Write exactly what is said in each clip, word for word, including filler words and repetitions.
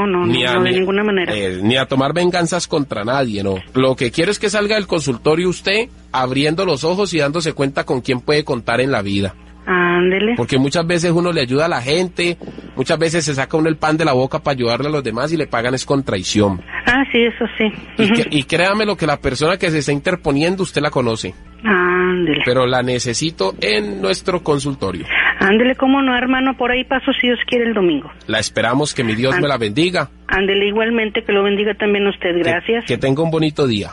no, no, ni a, no, de ni, ninguna manera. Eh, ni a tomar venganzas contra nadie, no. Lo que quiero es que salga del consultorio usted abriendo los ojos y dándose cuenta con quién puede contar en la vida. Ándele. Porque muchas veces uno le ayuda a la gente, muchas veces se saca uno el pan de la boca para ayudarle a los demás y le pagan es con traición. Ah, sí, eso sí. Y, Uh-huh. que, y créame lo que la persona que se está interponiendo usted la conoce. Ándele. Pero la necesito en nuestro consultorio. Ándele, cómo no, hermano, por ahí paso si Dios quiere el domingo. La esperamos, que mi Dios Ándele. me la bendiga. Ándele, igualmente, que lo bendiga también a usted, gracias. Que, que tenga un bonito día.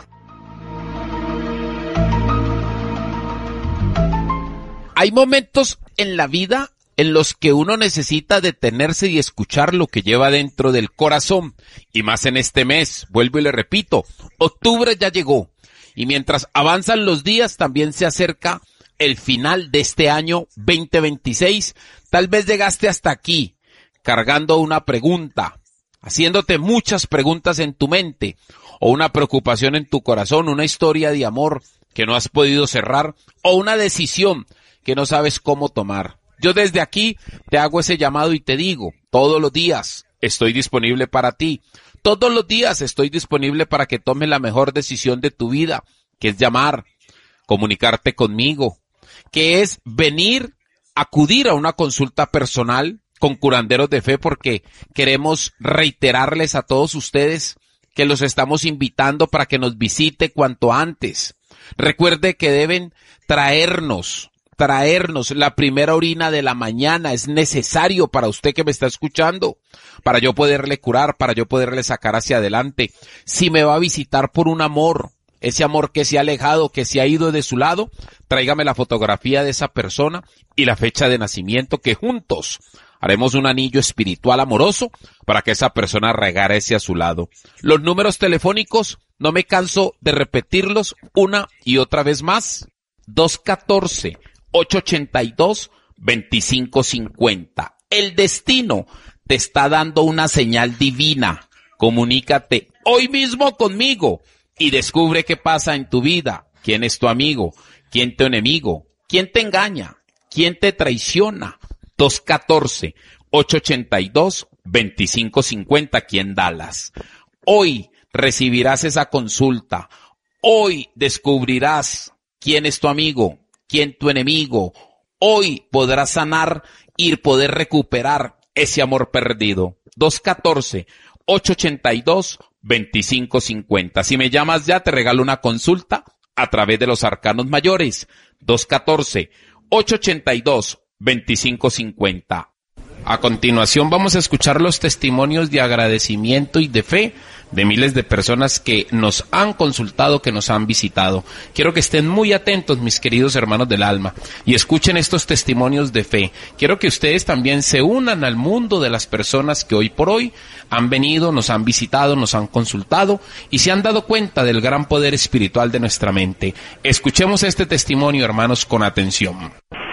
Hay momentos en la vida en los que uno necesita detenerse y escuchar lo que lleva dentro del corazón. Y más en este mes, vuelvo y le repito, octubre ya llegó. Y mientras avanzan los días, también se acerca el final de este año veinte veintiséis. Tal vez llegaste hasta aquí, cargando una pregunta, haciéndote muchas preguntas en tu mente, o una preocupación en tu corazón, una historia de amor que no has podido cerrar, o una decisión que no sabes cómo tomar. Yo desde aquí te hago ese llamado y te digo, todos los días estoy disponible para ti. Todos los días estoy disponible para que tomes la mejor decisión de tu vida, que es llamar, comunicarte conmigo, que es venir, acudir a una consulta personal con curanderos de fe, porque queremos reiterarles a todos ustedes que los estamos invitando para que nos visite cuanto antes. Recuerde que deben traernos traernos la primera orina de la mañana. Es necesario para usted que me está escuchando, para yo poderle curar, para yo poderle sacar hacia adelante. Si me va a visitar por un amor, ese amor que se ha alejado, que se ha ido de su lado, tráigame la fotografía de esa persona y la fecha de nacimiento, que juntos haremos un anillo espiritual amoroso para que esa persona regrese a su lado. Los números telefónicos, no me canso de repetirlos una y otra vez más. dos uno cuatro, ocho ocho dos, dos cinco cinco cero. El destino te está dando una señal divina. Comunícate hoy mismo conmigo y descubre qué pasa en tu vida. ¿Quién es tu amigo? ¿Quién tu enemigo? ¿Quién te engaña? ¿Quién te traiciona? dos uno cuatro, ocho ocho dos, dos cinco cinco cero aquí en Dallas. Hoy recibirás esa consulta. Hoy descubrirás quién es tu amigo, quién tu enemigo. Hoy podrás sanar y poder recuperar ese amor perdido. dos uno cuatro, ocho ocho dos, dos cinco cinco cero. Si me llamas ya, te regalo una consulta a través de los arcanos mayores. dos uno cuatro, ocho ocho dos, dos cinco cinco cero. A continuación vamos a escuchar los testimonios de agradecimiento y de fe de miles de personas que nos han consultado, que nos han visitado. Quiero que estén muy atentos, mis queridos hermanos del alma, y escuchen estos testimonios de fe. Quiero que ustedes también se unan al mundo de las personas que hoy por hoy han venido, nos han visitado, nos han consultado y se han dado cuenta del gran poder espiritual de nuestra mente. Escuchemos este testimonio, hermanos, con atención.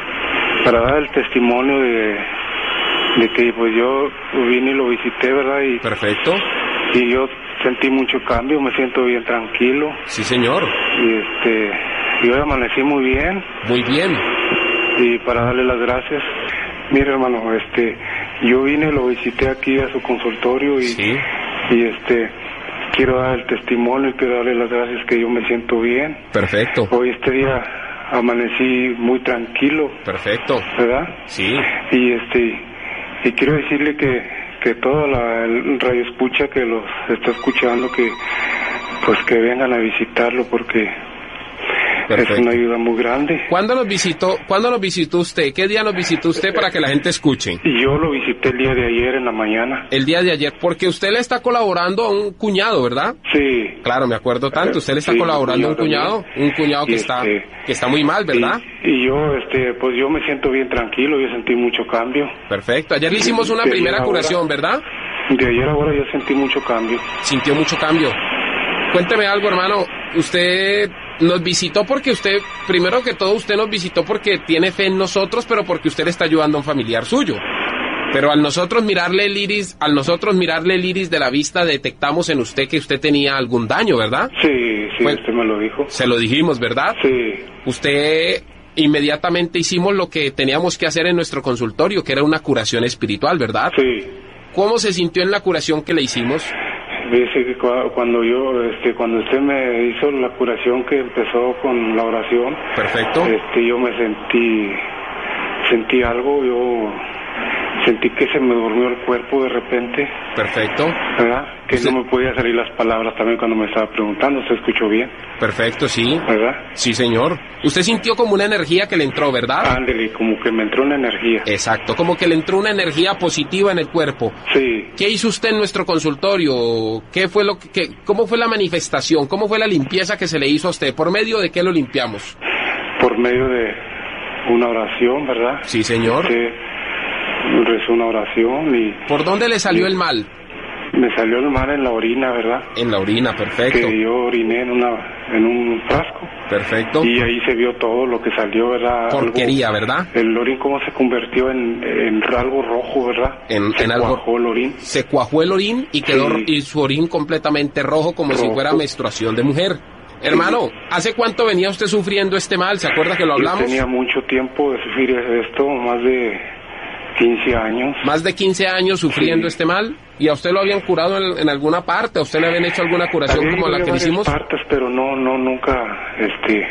Para dar el testimonio de... de que pues yo vine y lo visité, ¿verdad? Y, perfecto. Y yo sentí mucho cambio, me siento bien tranquilo. Sí, señor. Y este, yo amanecí muy bien. Muy bien. Y para darle las gracias. Mire, hermano, este, yo vine y lo visité aquí a su consultorio y, sí. y este, quiero dar el testimonio y quiero darle las gracias que yo me siento bien. Perfecto. Hoy este día amanecí muy tranquilo. Perfecto. ¿Verdad? Sí. Y este, y quiero decirle que, que toda la el radio escucha que los está escuchando, que pues que vengan a visitarlo porque perfecto. Es una ayuda muy grande. ¿Cuándo nos visitó, cuándo nos visitó usted? ¿Qué día nos visitó usted para que la gente escuche? Yo lo visité el día de ayer en la mañana. El día de ayer, porque usted le está colaborando a un cuñado, ¿verdad? Sí. Claro, me acuerdo tanto. Usted le está sí, colaborando a un cuñado, también. un cuñado que este, está que está muy mal, ¿verdad? Y, y yo, este, pues yo me siento bien tranquilo, yo sentí mucho cambio. Perfecto. Ayer le hicimos una de primera curación, ahora, ¿verdad? De ayer a ahora yo sentí mucho cambio. Sintió mucho cambio. Cuénteme algo, hermano. Usted nos visitó porque usted, primero que todo, usted nos visitó porque tiene fe en nosotros, pero porque usted le está ayudando a un familiar suyo. Pero al nosotros mirarle el iris, al nosotros mirarle el iris de la vista, detectamos en usted que usted tenía algún daño, ¿verdad? Sí, sí, pues, usted me lo dijo. Se lo dijimos, ¿verdad? Sí. Usted, inmediatamente hicimos lo que teníamos que hacer en nuestro consultorio, que era una curación espiritual, ¿verdad? Sí. ¿Cómo se sintió en la curación que le hicimos? Dice que cuando yo, este, cuando usted me hizo la curación que empezó con la oración, perfecto, este, yo me sentí, sentí algo, yo sentí que se me durmió el cuerpo de repente. Perfecto. ¿Verdad? Que ¿Usted? No me podía salir las palabras también cuando me estaba preguntando, ¿se escuchó bien? Perfecto, sí. ¿Verdad? Sí, señor. Usted sintió como una energía que le entró, ¿verdad? Ándele, como que me entró una energía. Exacto, como que le entró una energía positiva en el cuerpo. Sí. ¿Qué hizo usted en nuestro consultorio? ¿Qué fue lo que, cómo fue la manifestación? ¿Cómo fue la limpieza que se le hizo a usted? ¿Por medio de qué lo limpiamos? Por medio de una oración, ¿verdad? Sí, señor. Sí. Rezó una oración y... ¿Por dónde le salió el mal? Me salió el mal en la orina, ¿verdad? En la orina, perfecto. Que yo oriné en una en un frasco. Perfecto. Y ahí se vio todo lo que salió, ¿verdad? Porquería, algo, ¿verdad? El orín cómo se convirtió en, en algo rojo, ¿verdad? En, se en algo... cuajó el orín. Se cuajó el orín y quedó Sí. y su orín completamente rojo como rojo. Si fuera menstruación de mujer. Hermano, ¿hace cuánto venía usted sufriendo este mal? ¿Se acuerda que lo hablamos? Yo tenía mucho tiempo de sufrir esto, más de quince años. Más de quince años sufriendo sí. este mal. ¿Y a usted lo habían curado en, en alguna parte? ¿A usted le habían hecho alguna curación como la que le hicimos? partes, pero no, no, nunca, este,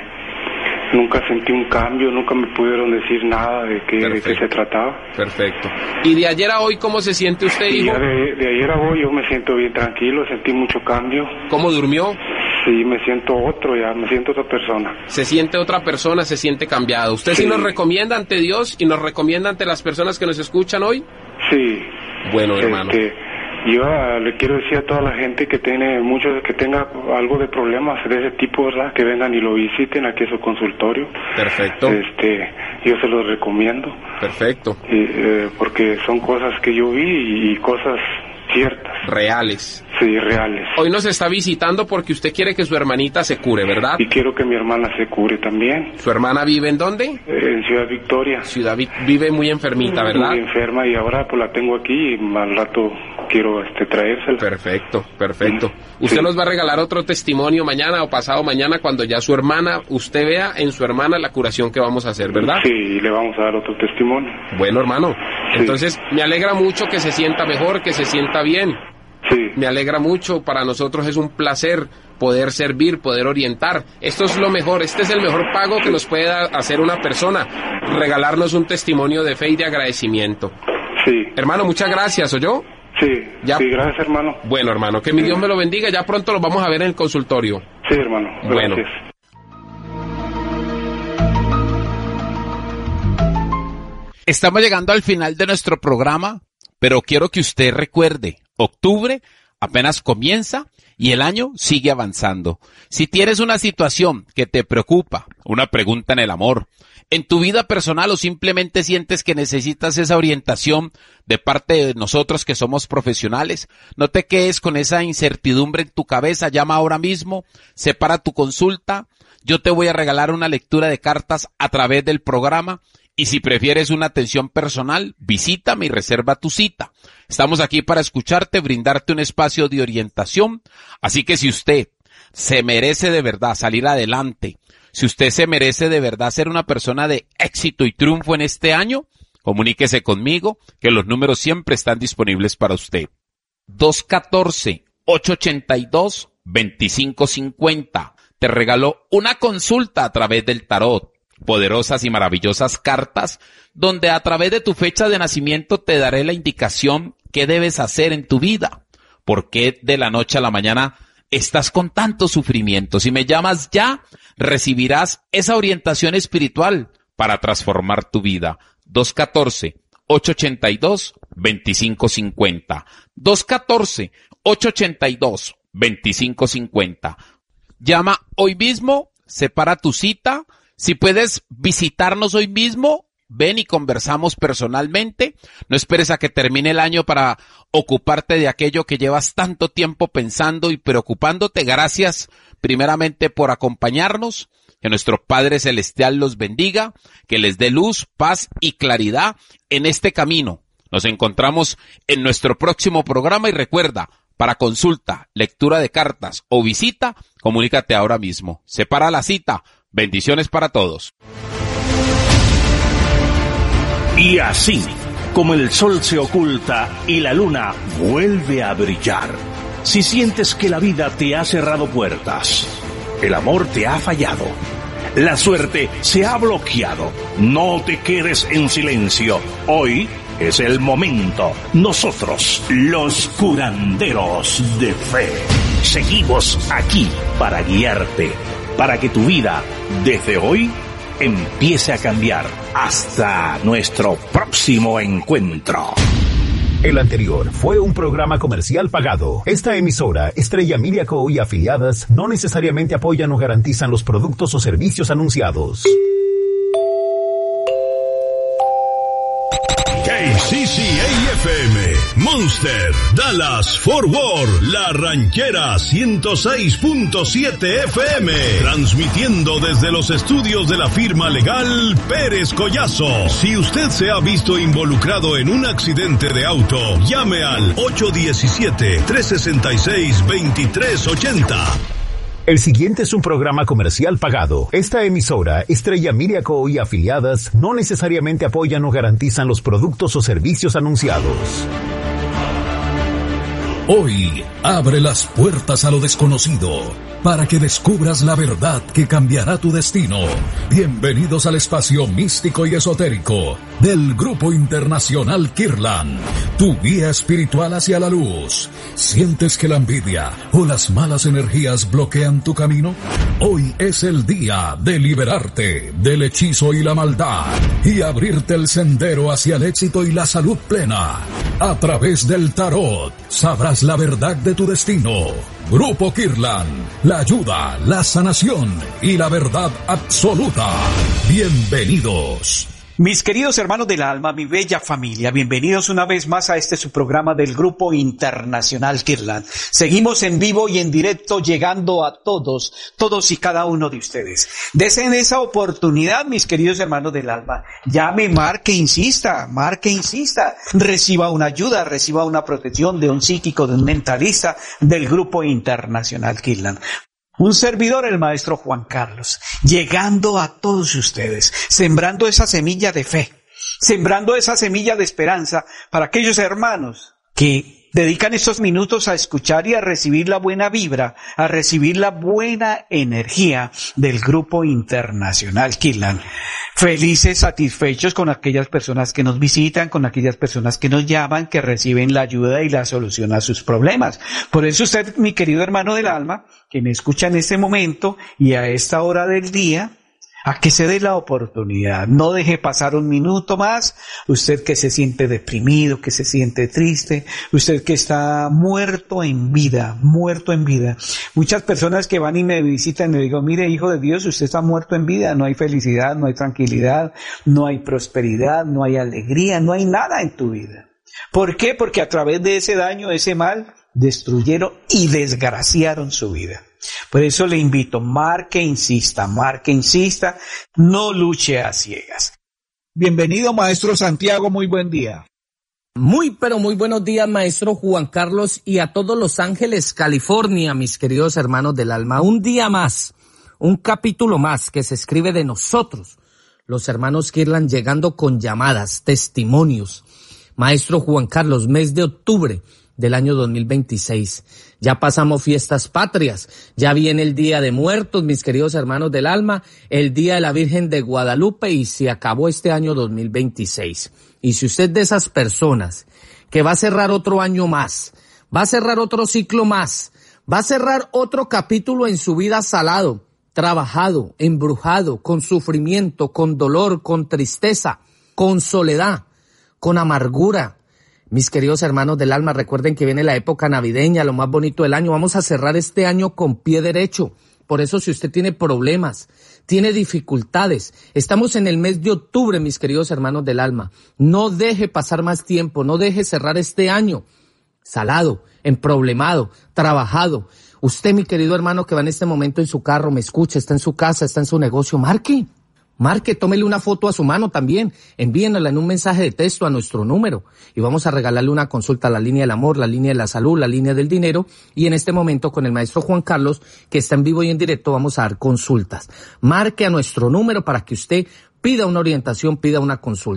nunca sentí un cambio, nunca me pudieron decir nada de qué, de qué se trataba. Perfecto. ¿Y de ayer a hoy cómo se siente usted, y hijo? Ya de, de ayer a hoy yo me siento bien tranquilo, sentí mucho cambio. ¿Cómo durmió? Sí, me siento otro ya, me siento otra persona. Se siente otra persona, se siente cambiado. ¿Usted sí, sí nos recomienda ante Dios y nos recomienda ante las personas que nos escuchan hoy? Sí. Bueno, hermano. Este, yo uh, le quiero decir a toda la gente que tiene muchos, que tenga algo de problemas de ese tipo, ¿verdad? Que vengan y lo visiten aquí a su consultorio. Perfecto. Este, yo se los recomiendo. Perfecto. Y, eh, porque son cosas que yo vi y, y cosas ciertas. Reales. Sí, reales. Hoy nos está visitando porque usted quiere que su hermanita se cure, ¿verdad? Y quiero que mi hermana se cure también. ¿Su hermana vive en dónde? Eh, en Ciudad Victoria. Ciudad Vi- vive muy enfermita, ¿verdad? Muy enferma y ahora pues la tengo aquí y al rato quiero este traérsela. Perfecto, perfecto. Mm, usted sí. nos va a regalar otro testimonio mañana o pasado mañana cuando ya su hermana, usted vea en su hermana la curación que vamos a hacer, ¿verdad? Sí, y le vamos a dar otro testimonio. Bueno, hermano. Sí. Entonces, me alegra mucho que se sienta mejor, que se sienta bien. Sí. Me alegra mucho, para nosotros es un placer poder servir, poder orientar. Esto es lo mejor, este es el mejor pago que nos puede hacer una persona, regalarnos un testimonio de fe y de agradecimiento. Sí. Hermano, muchas gracias, ¿oyó? Sí, ya. sí, gracias, hermano. Bueno, hermano, que mi Dios me lo bendiga, ya pronto lo vamos a ver en el consultorio. Sí, hermano, gracias. Bueno. Estamos llegando al final de nuestro programa, pero quiero que usted recuerde, octubre apenas comienza y el año sigue avanzando. Si tienes una situación que te preocupa, una pregunta en el amor, en tu vida personal o simplemente sientes que necesitas esa orientación de parte de nosotros que somos profesionales, no te quedes con esa incertidumbre en tu cabeza, llama ahora mismo, separa tu consulta, yo te voy a regalar una lectura de cartas a través del programa. Y si prefieres una atención personal, visítame y reserva tu cita. Estamos aquí para escucharte, brindarte un espacio de orientación. Así que si usted se merece de verdad salir adelante, si usted se merece de verdad ser una persona de éxito y triunfo en este año, comuníquese conmigo, que los números siempre están disponibles para usted. dos uno cuatro, ocho ocho dos, dos cinco cinco cero. Te regaló una consulta a través del tarot. Poderosas y maravillosas cartas, donde a través de tu fecha de nacimiento te daré la indicación qué debes hacer en tu vida. ¿Por qué de la noche a la mañana estás con tanto sufrimiento? Si me llamas ya, recibirás esa orientación espiritual para transformar tu vida. dos uno cuatro, ocho ocho dos, dos cinco cinco cero. dos uno cuatro, ocho ocho dos, dos cinco cinco cero. Llama hoy mismo, separa tu cita. Si puedes visitarnos hoy mismo, ven y conversamos personalmente. No esperes a que termine el año para ocuparte de aquello que llevas tanto tiempo pensando y preocupándote. Gracias primeramente por acompañarnos. Que nuestro Padre Celestial los bendiga, que les dé luz, paz y claridad en este camino. Nos encontramos en nuestro próximo programa y recuerda, para consulta, lectura de cartas o visita, comunícate ahora mismo. Separa la cita. Bendiciones para todos. Y así como el sol se oculta y la luna vuelve a brillar. Si sientes que la vida te ha cerrado puertas, el amor te ha fallado, la suerte se ha bloqueado, no te quedes en silencio. Hoy es el momento. Nosotros, los curanderos de fe, seguimos aquí para guiarte, para que tu vida, desde hoy, empiece a cambiar. Hasta nuestro próximo encuentro. El anterior fue un programa comercial pagado. Esta emisora, Estrella Media Co. y afiliadas, no necesariamente apoyan o garantizan los productos o servicios anunciados. K C C A F M, Monster, Dallas, Fort Worth, La Ranchera ciento seis punto siete F M, transmitiendo desde los estudios de la firma legal Pérez Collazo. Si usted se ha visto involucrado en un accidente de auto, llame al ocho uno siete, tres seis seis, dos tres ocho cero. El siguiente es un programa comercial pagado. Esta emisora, Estrella Media Co. y afiliadas, no necesariamente apoyan o garantizan los productos o servicios anunciados. Hoy, abre las puertas a lo desconocido para que descubras la verdad que cambiará tu destino. Bienvenidos al espacio místico y esotérico del Grupo Internacional Kirlan, tu guía espiritual hacia la luz. ¿Sientes que la envidia o las malas energías bloquean tu camino? Hoy es el día de liberarte del hechizo y la maldad y abrirte el sendero hacia el éxito y la salud plena. A través del tarot sabrás la verdad de tu destino. Grupo Kirlan, la ayuda, la sanación y la verdad absoluta. Bienvenidos. Mis queridos hermanos del alma, mi bella familia, bienvenidos una vez más a este su programa del Grupo Internacional Kirlan. Seguimos en vivo y en directo llegando a todos, todos y cada uno de ustedes. Desen esa oportunidad, mis queridos hermanos del alma. Llame, marque, insista, marque, insista. Reciba una ayuda, reciba una protección de un psíquico, de un mentalista del Grupo Internacional Kirlan. Un servidor, el maestro Juan Carlos, llegando a todos ustedes, sembrando esa semilla de fe, sembrando esa semilla de esperanza para aquellos hermanos que dedican estos minutos a escuchar y a recibir la buena vibra, a recibir la buena energía del Grupo Internacional Kirlan. Felices, satisfechos con aquellas personas que nos visitan, con aquellas personas que nos llaman, que reciben la ayuda y la solución a sus problemas. Por eso usted, mi querido hermano del alma, que me escucha en este momento y a esta hora del día, a que se dé la oportunidad, no deje pasar un minuto más, usted que se siente deprimido, que se siente triste, usted que está muerto en vida, muerto en vida. Muchas personas que van y me visitan y me digo, mire hijo de Dios, usted está muerto en vida, no hay felicidad, no hay tranquilidad, no hay prosperidad, no hay alegría, no hay nada en tu vida. ¿Por qué? Porque a través de ese daño, de ese mal, destruyeron y desgraciaron su vida. Por eso le invito, marque, insista, marque, insista, no luche a ciegas. Bienvenido, maestro Santiago, muy buen día. Muy, pero muy buenos días, maestro Juan Carlos, y a todos Los Ángeles, California, mis queridos hermanos del alma. Un día más, un capítulo más que se escribe de nosotros, los hermanos Kirlan, llegando con llamadas, testimonios. Maestro Juan Carlos, mes de octubre del año dos mil veintiséis. Ya pasamos fiestas patrias, ya viene el Día de Muertos, mis queridos hermanos del alma, el Día de la Virgen de Guadalupe, y se acabó este año dos mil veintiséis. Y si usted de esas personas que va a cerrar otro año más, va a cerrar otro ciclo más, va a cerrar otro capítulo en su vida salado, trabajado, embrujado, con sufrimiento, con dolor, con tristeza, con soledad, con amargura, mis queridos hermanos del alma, recuerden que viene la época navideña, lo más bonito del año. Vamos a cerrar este año con pie derecho. Por eso, si usted tiene problemas, tiene dificultades, estamos en el mes de octubre, mis queridos hermanos del alma. No deje pasar más tiempo, no deje cerrar este año salado, emproblemado, trabajado. Usted, mi querido hermano, que va en este momento en su carro, me escucha, está en su casa, está en su negocio, marque. Marque, tómele una foto a su mano también, envíenla en un mensaje de texto a nuestro número y vamos a regalarle una consulta a la línea del amor, la línea de la salud, la línea del dinero, y en este momento con el maestro Juan Carlos, que está en vivo y en directo, vamos a dar consultas. Marque a nuestro número para que usted pida una orientación, pida una consulta.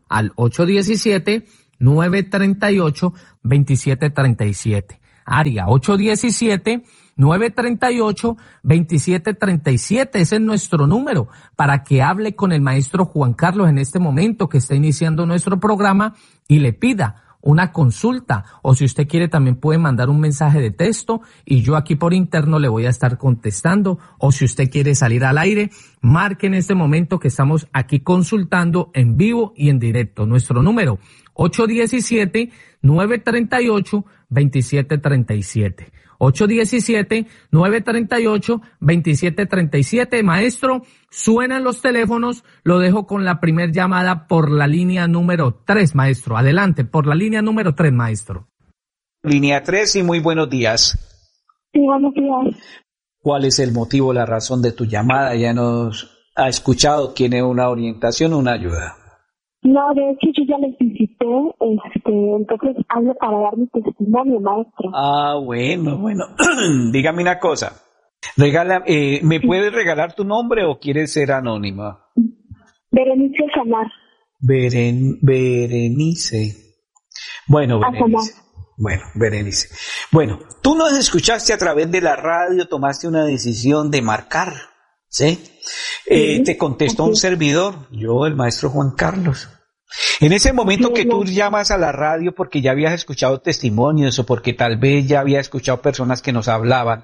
al ocho uno siete, nueve tres ocho, dos siete tres siete. Área ocho uno siete, nueve tres ocho, dos siete tres siete. Ese es nuestro número para que hable con el maestro Juan Carlos en este momento que está iniciando nuestro programa y le pida una consulta, o si usted quiere también puede mandar un mensaje de texto y yo aquí por interno le voy a estar contestando, o si usted quiere salir al aire, marque en este momento que estamos aquí consultando en vivo y en directo. Nuestro número ocho uno siete, nueve tres ocho, dos siete tres siete. ocho uno siete, nueve tres ocho, dos siete tres siete. Maestro, suenan los teléfonos, lo dejo con la primer llamada por la línea número tres, maestro. Adelante, por la línea número tres, maestro. Línea tres y muy buenos días. Sí, buenos días. ¿Cuál es el motivo, la razón de tu llamada? Ya nos ha escuchado, ¿tiene una orientación o una ayuda? No, de hecho yo ya les visité, este, entonces hablo para dar mi testimonio, maestro. Ah, bueno, bueno. Dígame una cosa. Regala, eh, ¿me puedes regalar tu nombre o quieres ser anónima? Berenice Samar. Beren, Berenice. Bueno, Berenice. Bueno, Berenice. Bueno, tú nos escuchaste a través de la radio, tomaste una decisión de marcar, ¿sí? Eh, sí, te contestó sí. un servidor, yo, el maestro Juan Carlos. En ese momento que tú llamas a la radio porque ya habías escuchado testimonios o porque tal vez ya habías escuchado personas que nos hablaban,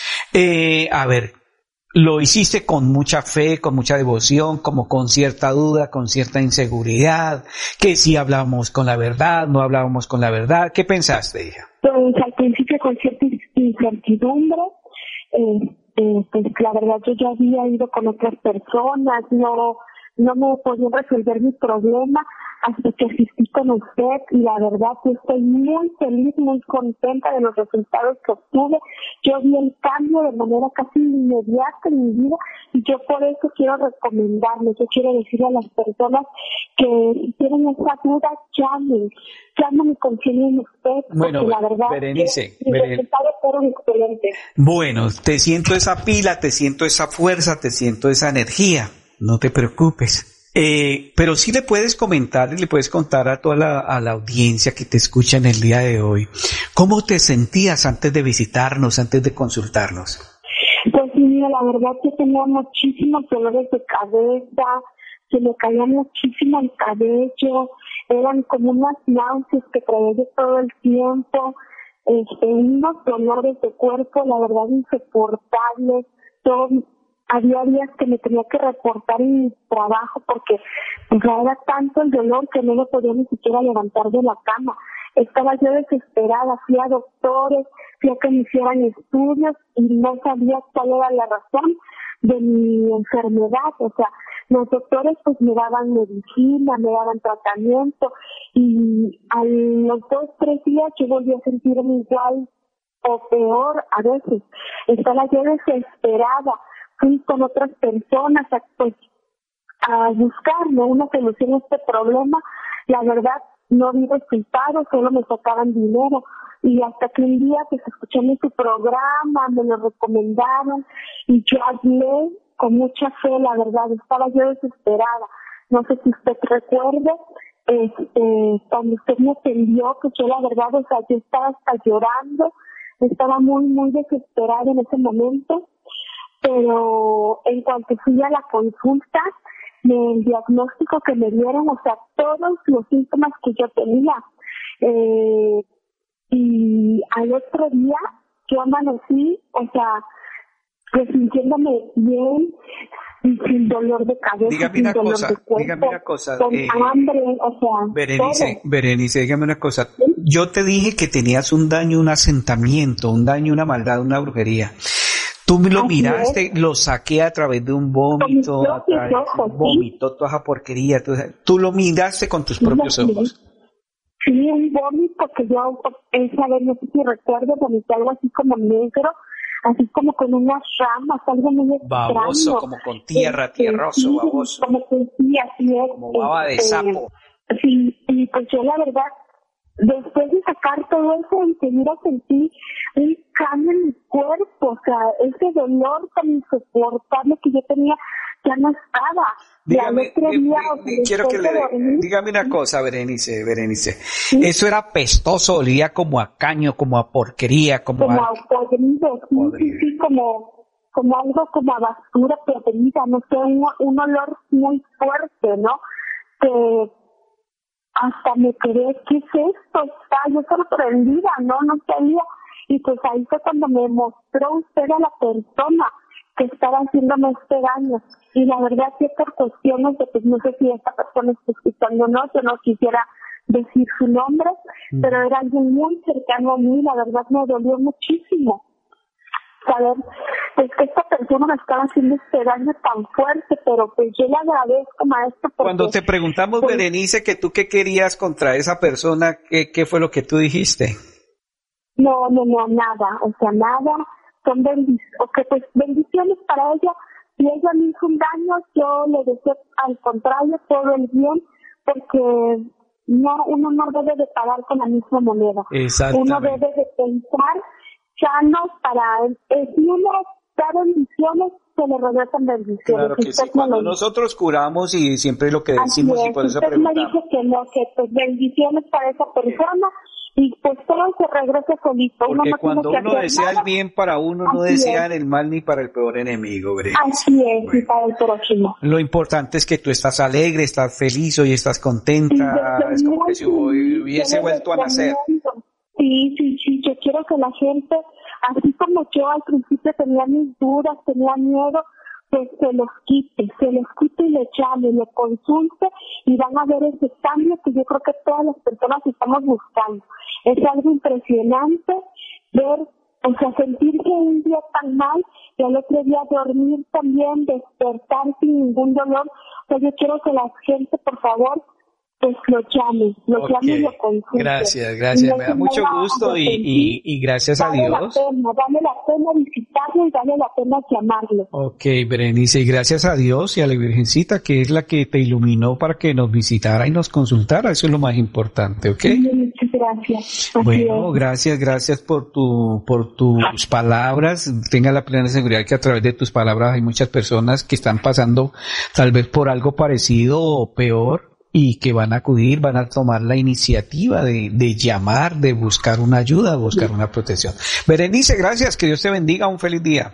eh, a ver, lo hiciste con mucha fe, con mucha devoción, como con cierta duda, con cierta inseguridad, que si hablábamos con la verdad, no hablábamos con la verdad, ¿qué pensaste, hija? Pues al principio con cierta incertidumbre, eh, eh, pues la verdad yo ya había ido con otras personas, no... no me podía resolver mi problema hasta que asistí con usted y la verdad que estoy muy feliz, muy contenta de los resultados que obtuve. Yo vi el cambio de manera casi inmediata en mi vida y yo por eso quiero recomendarles, yo quiero decirle a las personas que si tienen esa duda, llamen, llamen y confíen en usted, bueno, porque la verdad Berenice, que los resultados fueron excelentes. Bueno, te siento esa pila, te siento esa fuerza, te siento esa energía. No te preocupes. Eh, pero sí le puedes comentar y le puedes contar a toda la, a la audiencia que te escucha en el día de hoy, ¿cómo te sentías antes de visitarnos, antes de consultarnos? Pues mira, la verdad que tenía muchísimos dolores de cabeza, se me caía muchísimo el cabello, eran como unas náuseas que traía yo todo el tiempo, este, unos dolores de cuerpo, la verdad insoportables, todo. Había días que me tenía que reportar en mi trabajo porque pues, era tanto el dolor que no me podía ni siquiera levantar de la cama. Estaba yo desesperada, fui a doctores, fui a que me hicieran estudios y no sabía cuál era la razón de mi enfermedad. O sea, los doctores pues me daban medicina, me daban tratamiento y a los dos, tres días yo volví a sentirme igual o peor a veces. Estaba yo desesperada. Fui con otras personas a, pues, a buscar, ¿no?, una solución a este problema. La verdad, no vi resultados, solo me sacaban dinero. Y hasta que un día, pues, escuché en su programa, me lo recomendaron, y yo hablé con mucha fe, la verdad, estaba yo desesperada. No sé si usted recuerde, este, cuando usted me atendió, que yo la verdad, o sea, yo estaba hasta llorando, estaba muy, muy desesperada en ese momento. Pero en cuanto fui a la consulta, el diagnóstico que me dieron, o sea, todos los síntomas que yo tenía, eh, y al otro día yo amanecí, o sea, pues sintiéndome bien, sin dolor de cabeza, dígame sin una dolor cosa, de cuerpo, dígame una cosa, con eh, hambre, o sea, Berenice, todo. Berenice, dígame una cosa. ¿Sí? Yo te dije que tenías un daño, un asentamiento, un daño, una maldad, una brujería. Tú lo Así miraste, es. Lo saqué a través de un vómito, a través de un vómito, toda esa porquería. Tú, tú lo miraste con tus sí, propios sí. ojos. Sí, un vómito que yo, esa vez, no sé si recuerdo, vomité algo así como negro, así como con unas ramas, algo muy extraño. Baboso, como con tierra, este, tierroso, sí, baboso. Como que sí, así es. Como baba de este, sapo. Sí, y pues yo la verdad, después de sacar todo eso, enseguida sentí un cambio en mi cuerpo, o sea, ese dolor tan insoportable que yo tenía ya no estaba. Dígame, eh, día, eh, quiero que le dígame una cosa, Berenice, Berenice. ¿Sí? Eso era pestoso, olía como a caño, como a porquería, como, como a... a podrido, sí, sí, sí, como, como algo como a basura podrida, no sé, un, un olor muy fuerte, ¿no? Que hasta me quedé, ¿qué es esto? Está yo sorprendida, ¿no? No sabía. Y pues ahí fue cuando me mostró usted a la persona que estaba haciéndome este daño. Y la verdad que por cuestiones de, pues no sé si esta persona está escuchando o no, yo no quisiera decir su nombre, mm. pero era alguien muy cercano a mí, la verdad me dolió muchísimo saber pues que esta persona me estaba haciendo este daño tan fuerte, pero pues yo le agradezco, maestro. Porque, cuando te preguntamos, pues, Berenice, que tú qué querías contra esa persona, ¿qué, qué fue lo que tú dijiste? No, no, no, nada, o sea, nada, son bendiciones, okay, pues bendiciones para ella. Si ella me hizo un daño, yo le deseo al contrario todo el bien, porque no, uno no debe de pagar con la misma moneda. Uno debe de pensar sanos para él. Si uno da bendiciones, se le regresan bendiciones. Claro que sí, cuando nosotros curamos y siempre lo que decimos y por eso preguntamos. Usted me dijo que no, que pues bendiciones para esa persona. Y pues todo se regresa solito. Porque uno no cuando uno desea nada. el bien para uno, no Así desea es. el mal ni para el peor enemigo, Berenice. Así es, bueno. Y para el próximo. Lo importante es que tú estás alegre, estás feliz, hoy estás contenta, sí, es como que si hoy hubiese vuelto a nacer. Sí, sí, sí, yo quiero que la gente, así como yo al principio tenía mis dudas, tenía miedo, pues se los quite, se los quite y le llame, le consulte y van a ver ese cambio que yo creo que todas las personas estamos buscando. Es algo impresionante ver, o sea, sentir que un día tan mal y al otro día dormir también, despertar sin ningún dolor. O sea, yo quiero que la gente, por favor, pues lo llame, lo okay. llame y lo consulte. Gracias, gracias, me da mucho gusto y, y, y gracias vale a Dios. Vale la pena, vale la pena visitarlo y vale la pena llamarlo. Ok, Berenice, y gracias a Dios y a la Virgencita que es la que te iluminó para que nos visitara y nos consultara, eso es lo más importante, ¿ok? Muchas gracias. Así bueno, es. gracias, gracias por tu, por tus palabras, tenga la plena seguridad que a través de tus palabras hay muchas personas que están pasando tal vez por algo parecido o peor, y que van a acudir, van a tomar la iniciativa de, de llamar, de buscar una ayuda, de buscar una protección. Berenice, gracias, que Dios te bendiga, un feliz día.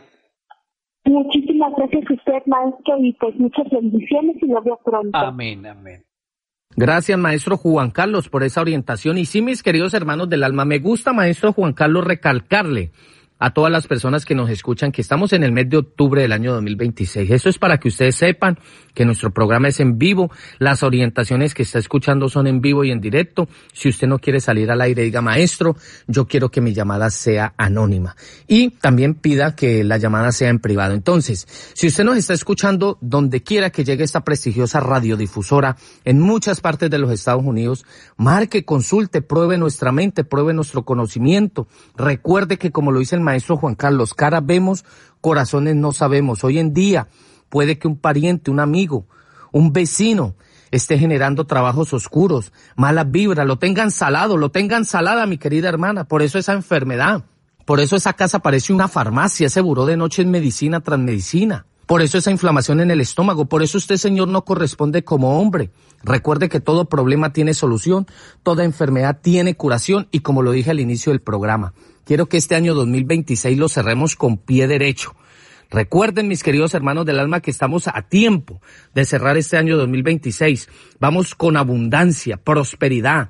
Muchísimas gracias a usted, maestro, y pues muchas bendiciones y lo veo pronto. Amén, amén. Gracias, maestro Juan Carlos, por esa orientación. Y sí, mis queridos hermanos del alma, me gusta, maestro Juan Carlos, recalcarle a todas las personas que nos escuchan que estamos en el mes de octubre del año dos mil veintiséis. Eso es para que ustedes sepan que nuestro programa es en vivo, las orientaciones que está escuchando son en vivo y en directo. Si usted no quiere salir al aire, diga, maestro, yo quiero que mi llamada sea anónima. Y también pida que la llamada sea en privado. Entonces, si usted nos está escuchando donde quiera que llegue esta prestigiosa radiodifusora, en muchas partes de los Estados Unidos, marque, consulte, pruebe nuestra mente, pruebe nuestro conocimiento. Recuerde que, como lo dice el maestro Juan Carlos, caras vemos, corazones no sabemos. Hoy en día puede que un pariente, un amigo, un vecino esté generando trabajos oscuros, malas vibras, lo tengan salado, lo tengan salada, mi querida hermana. Por eso esa enfermedad, por eso esa casa parece una farmacia, ese buró de noche es medicina tras medicina. Por eso esa inflamación en el estómago, por eso usted, señor, no corresponde como hombre. Recuerde que todo problema tiene solución, toda enfermedad tiene curación y como lo dije al inicio del programa, quiero que este año dos mil veintiséis lo cerremos con pie derecho. Recuerden, mis queridos hermanos del alma, que estamos a tiempo de cerrar este año dos mil veintiséis. Vamos con abundancia, prosperidad,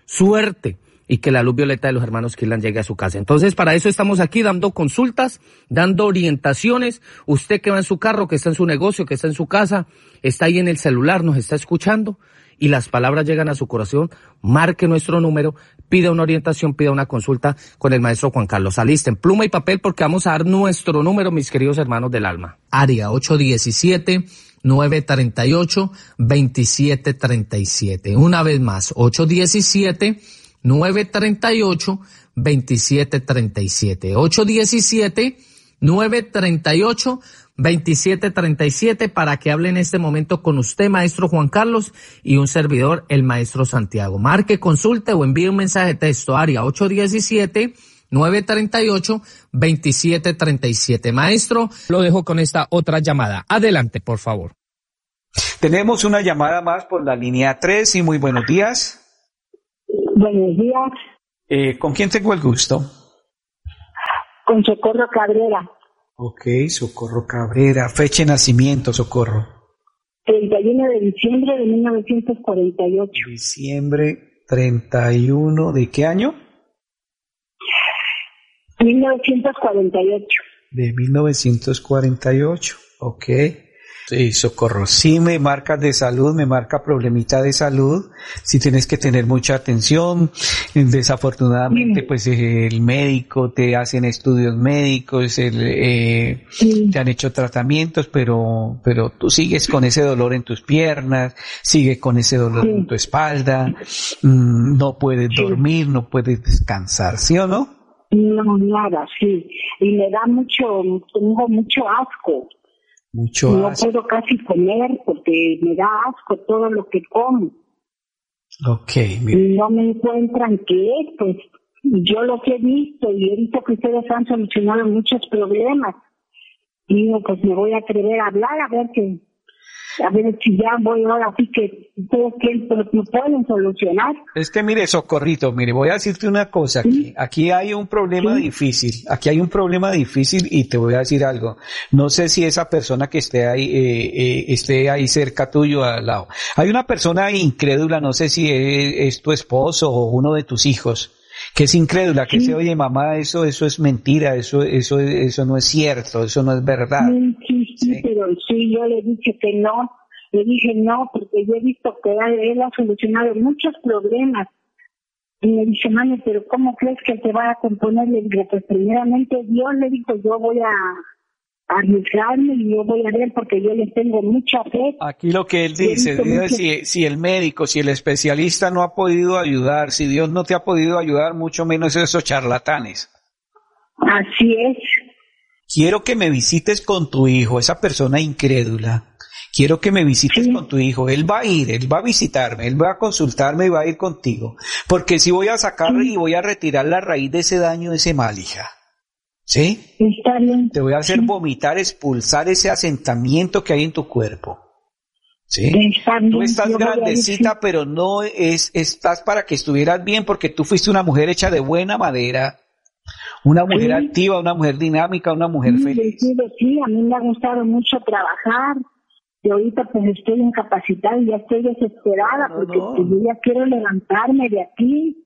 suerte y que la luz violeta de los hermanos Kirlan llegue a su casa. Entonces, para eso estamos aquí dando consultas, dando orientaciones. Usted que va en su carro, que está en su negocio, que está en su casa, está ahí en el celular, nos está escuchando y las palabras llegan a su corazón, marque nuestro número, pida una orientación, pida una consulta con el maestro Juan Carlos. Alisten pluma y papel porque vamos a dar nuestro número, mis queridos hermanos del alma. Área ocho diecisiete, nueve treinta y ocho, veintisiete treinta y siete. Una vez más, ocho diecisiete, nueve treinta y ocho, veintisiete treinta y siete. ocho diecisiete, nueve treinta y ocho, veintisiete treinta y siete para que hable en este momento con usted, maestro Juan Carlos, y un servidor, el maestro Santiago. Marque, consulte o envíe un mensaje de texto, área ocho diecisiete, nueve tres ocho, dos siete tres siete. Maestro, lo dejo con esta otra llamada. Adelante, por favor. Tenemos una llamada más por la línea tres y muy buenos días. Buenos días. Eh, ¿Con quién tengo el gusto? Con Socorro Cabrera. Ok, Socorro Cabrera. Fecha de nacimiento, Socorro. treinta y uno de diciembre de mil novecientos cuarenta y ocho. Diciembre treinta y uno, ¿de qué año? mil novecientos cuarenta y ocho. De mil novecientos cuarenta y ocho, ok. Sí, Socorro, sí me marcas de salud, me marca problemita de salud, sí tienes que tener mucha atención. Desafortunadamente, pues eh, el médico, te hacen estudios médicos, el, eh, sí. te han hecho tratamientos, pero pero tú sigues con ese dolor en tus piernas, sigues con ese dolor sí. en tu espalda, mm, no puedes sí. dormir, no puedes descansar, ¿sí o no? No, nada, sí, y me da mucho, tengo mucho asco. Mucho no asco. puedo casi comer porque me da asco todo lo que como. Okay, y no me encuentran qué es, pues yo lo que he visto y he visto que ustedes han solucionado muchos problemas. Y digo, pues me voy a atrever a hablar a ver que, a ver si ya voy ahora sí que ustedes que me pueden solucionar. Es que mire, Socorrito, mire, voy a decirte una cosa aquí. ¿Sí? Aquí hay un problema ¿Sí? difícil, aquí hay un problema difícil y te voy a decir algo. No sé si esa persona que esté ahí, eh, eh, esté ahí cerca tuyo al lado. Hay una persona incrédula, no sé si es, es tu esposo o uno de tus hijos, que es incrédula, que sí. se oye, mamá, eso, eso es mentira, eso, eso, eso no es cierto, eso no es verdad. Sí, sí, sí, sí. Pero sí, yo le dije que no, le dije no, porque yo he visto que él ha solucionado muchos problemas. Y me dice, mami, pero ¿cómo crees que te va a componer? Le digo, pues primeramente Dios, le dijo, yo voy a arriesgarme y yo voy a ver porque yo le tengo mucha fe. Aquí lo que él dice, dice si, si el médico, si el especialista no ha podido ayudar, si Dios no te ha podido ayudar, mucho menos esos charlatanes. Así es. Quiero que me visites con tu hijo, esa persona incrédula. Quiero que me visites sí. con tu hijo. Él va a ir, él va a visitarme, él va a consultarme y va a ir contigo. Porque si voy a sacar sí. y voy a retirar la raíz de ese daño, de ese mal, hija. ¿Sí? Está bien. Te voy a hacer sí. vomitar, expulsar ese asentamiento que hay en tu cuerpo. ¿Sí? Está bien. Tú estás Yo grandecita, pero no es, estás para que estuvieras bien porque tú fuiste una mujer hecha de buena madera, una mujer sí. activa, una mujer dinámica, una mujer sí, feliz. Sí, sí, a mí me ha gustado mucho trabajar. Y ahorita pues estoy incapacitada y ya estoy desesperada no, porque no. Pues, yo ya quiero levantarme de aquí.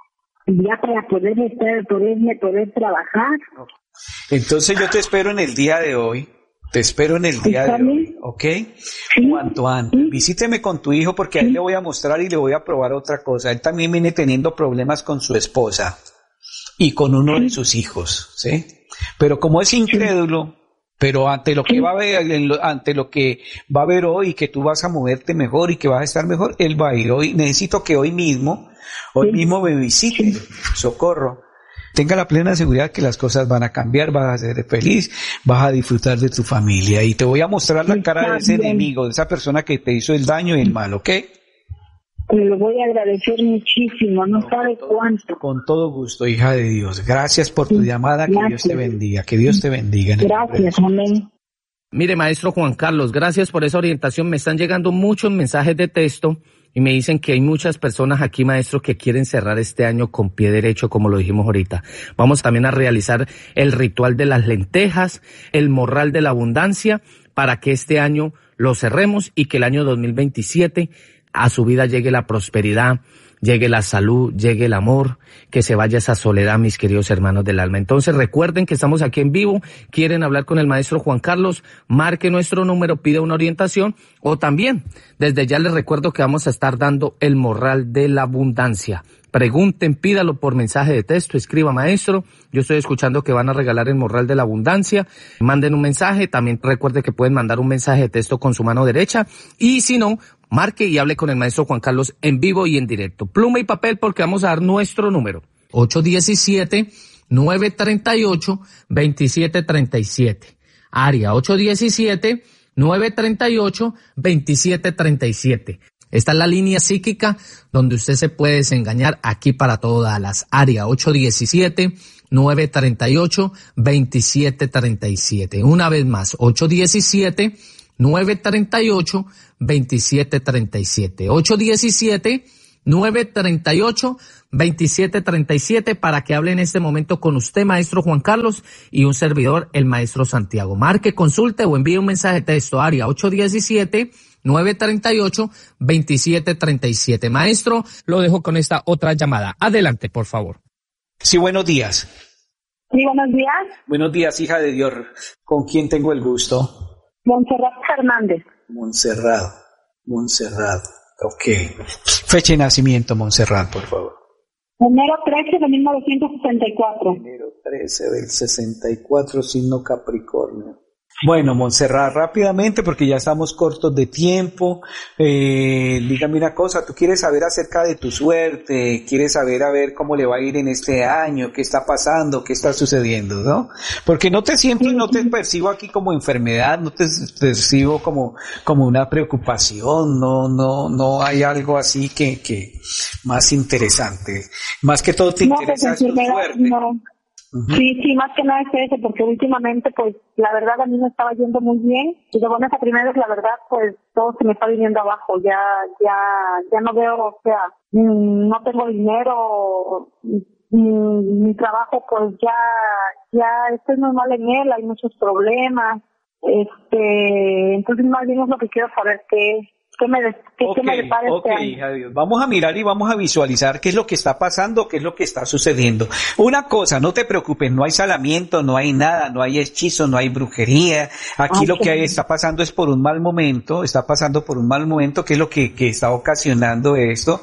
Ya para poder estar, poderme poder trabajar. Entonces yo te espero en el día de hoy, te espero en el día de hoy, ¿ok? Sí. Cuanto antes, sí. Visíteme con tu hijo porque sí. a él le voy a mostrar y le voy a probar otra cosa. Él también viene teniendo problemas con su esposa y con uno sí. de sus hijos, ¿sí? Pero como es incrédulo, sí. pero ante lo que sí. va a ver, ante lo que va a ver hoy, que tú vas a moverte mejor y que vas a estar mejor, él va a ir hoy. Necesito que hoy mismo Hoy sí. mismo me visite, sí. Socorro. Tenga la plena seguridad que las cosas van a cambiar, vas a ser feliz, vas a disfrutar de tu familia y te voy a mostrar la cara de ese enemigo, de esa persona que te hizo el daño y el mal, ¿ok? Me lo voy a agradecer muchísimo, no, no sabe con cuánto. Todo, con todo gusto, hija de Dios. Gracias por tu sí. llamada, que Gracias. Dios te bendiga, que Dios te bendiga. Gracias, amén. Mire, maestro Juan Carlos, gracias por esa orientación. Me están llegando muchos mensajes de texto y me dicen que hay muchas personas aquí, maestro, que quieren cerrar este año con pie derecho, como lo dijimos ahorita. Vamos también a realizar el ritual de las lentejas, el morral de la abundancia, para que este año lo cerremos y que el año dos mil veintisiete a su vida llegue la prosperidad, llegue la salud, llegue el amor, que se vaya esa soledad, mis queridos hermanos del alma. Entonces recuerden que estamos aquí en vivo, quieren hablar con el maestro Juan Carlos, marque nuestro número, pide una orientación, o también, desde ya les recuerdo que vamos a estar dando el morral de la abundancia. Pregunten, pídalo por mensaje de texto, escriba maestro, yo estoy escuchando que van a regalar el morral de la abundancia, manden un mensaje, también recuerde que pueden mandar un mensaje de texto con su mano derecha, y si no, marque y hable con el maestro Juan Carlos en vivo y en directo. Pluma y papel porque vamos a dar nuestro número, ocho uno siete, nueve tres ocho, dos siete tres siete, área ocho uno siete, nueve tres ocho, dos siete tres siete. Esta es la línea psíquica donde usted se puede desengañar aquí para todas las áreas ocho uno siete, nueve tres ocho, dos siete tres siete. Una vez más, ocho uno siete, nueve tres ocho, dos siete tres siete. ocho uno siete, nueve tres ocho, dos siete tres siete para que hable en este momento con usted, maestro Juan Carlos, y un servidor, el maestro Santiago. Marque, consulte o envíe un mensaje de texto, área ocho uno siete, nueve tres ocho, dos siete tres siete. Maestro, lo dejo con esta otra llamada. Adelante, por favor. Sí, buenos días. Sí, buenos días. Buenos días, hija de Dios. ¿Con quién tengo el gusto? Montserrat Fernández. Montserrat. Montserrat. Ok. Fecha de nacimiento, Montserrat, por favor. Enero trece de mil novecientos sesenta y cuatro. Enero trece del sesenta y cuatro, signo Capricornio. Bueno, Montserrat, rápidamente, porque ya estamos cortos de tiempo, eh, dígame una cosa, tú quieres saber acerca de tu suerte, quieres saber a ver cómo le va a ir en este año, qué está pasando, qué está sucediendo, ¿no? Porque no te siento y no te percibo aquí como enfermedad, no te percibo como, como una preocupación, no, no, no hay algo así que, que más interesante. Más que todo te no, interesa pues, tu suerte. No. Uh-huh. Sí, sí, más que nada es eso, porque últimamente, pues, la verdad a mí me estaba yendo muy bien, y de buenas a primeras, la verdad, pues, todo se me está viniendo abajo, ya, ya, ya no veo, o sea, mmm, no tengo dinero, mmm, mi trabajo, pues, ya, ya estoy muy mal en él, hay muchos problemas, este, entonces más bien es lo que quiero saber, qué ¿Qué me, qué, okay, qué me depara este okay, año? hija de Dios. Vamos a mirar y vamos a visualizar qué es lo que está pasando, qué es lo que está sucediendo. Una cosa, no te preocupes, no hay salamiento, no hay nada, no hay hechizo, no hay brujería. Aquí okay. Lo que hay, está pasando es por un mal momento, está pasando por un mal momento, que es lo que, que está ocasionando esto,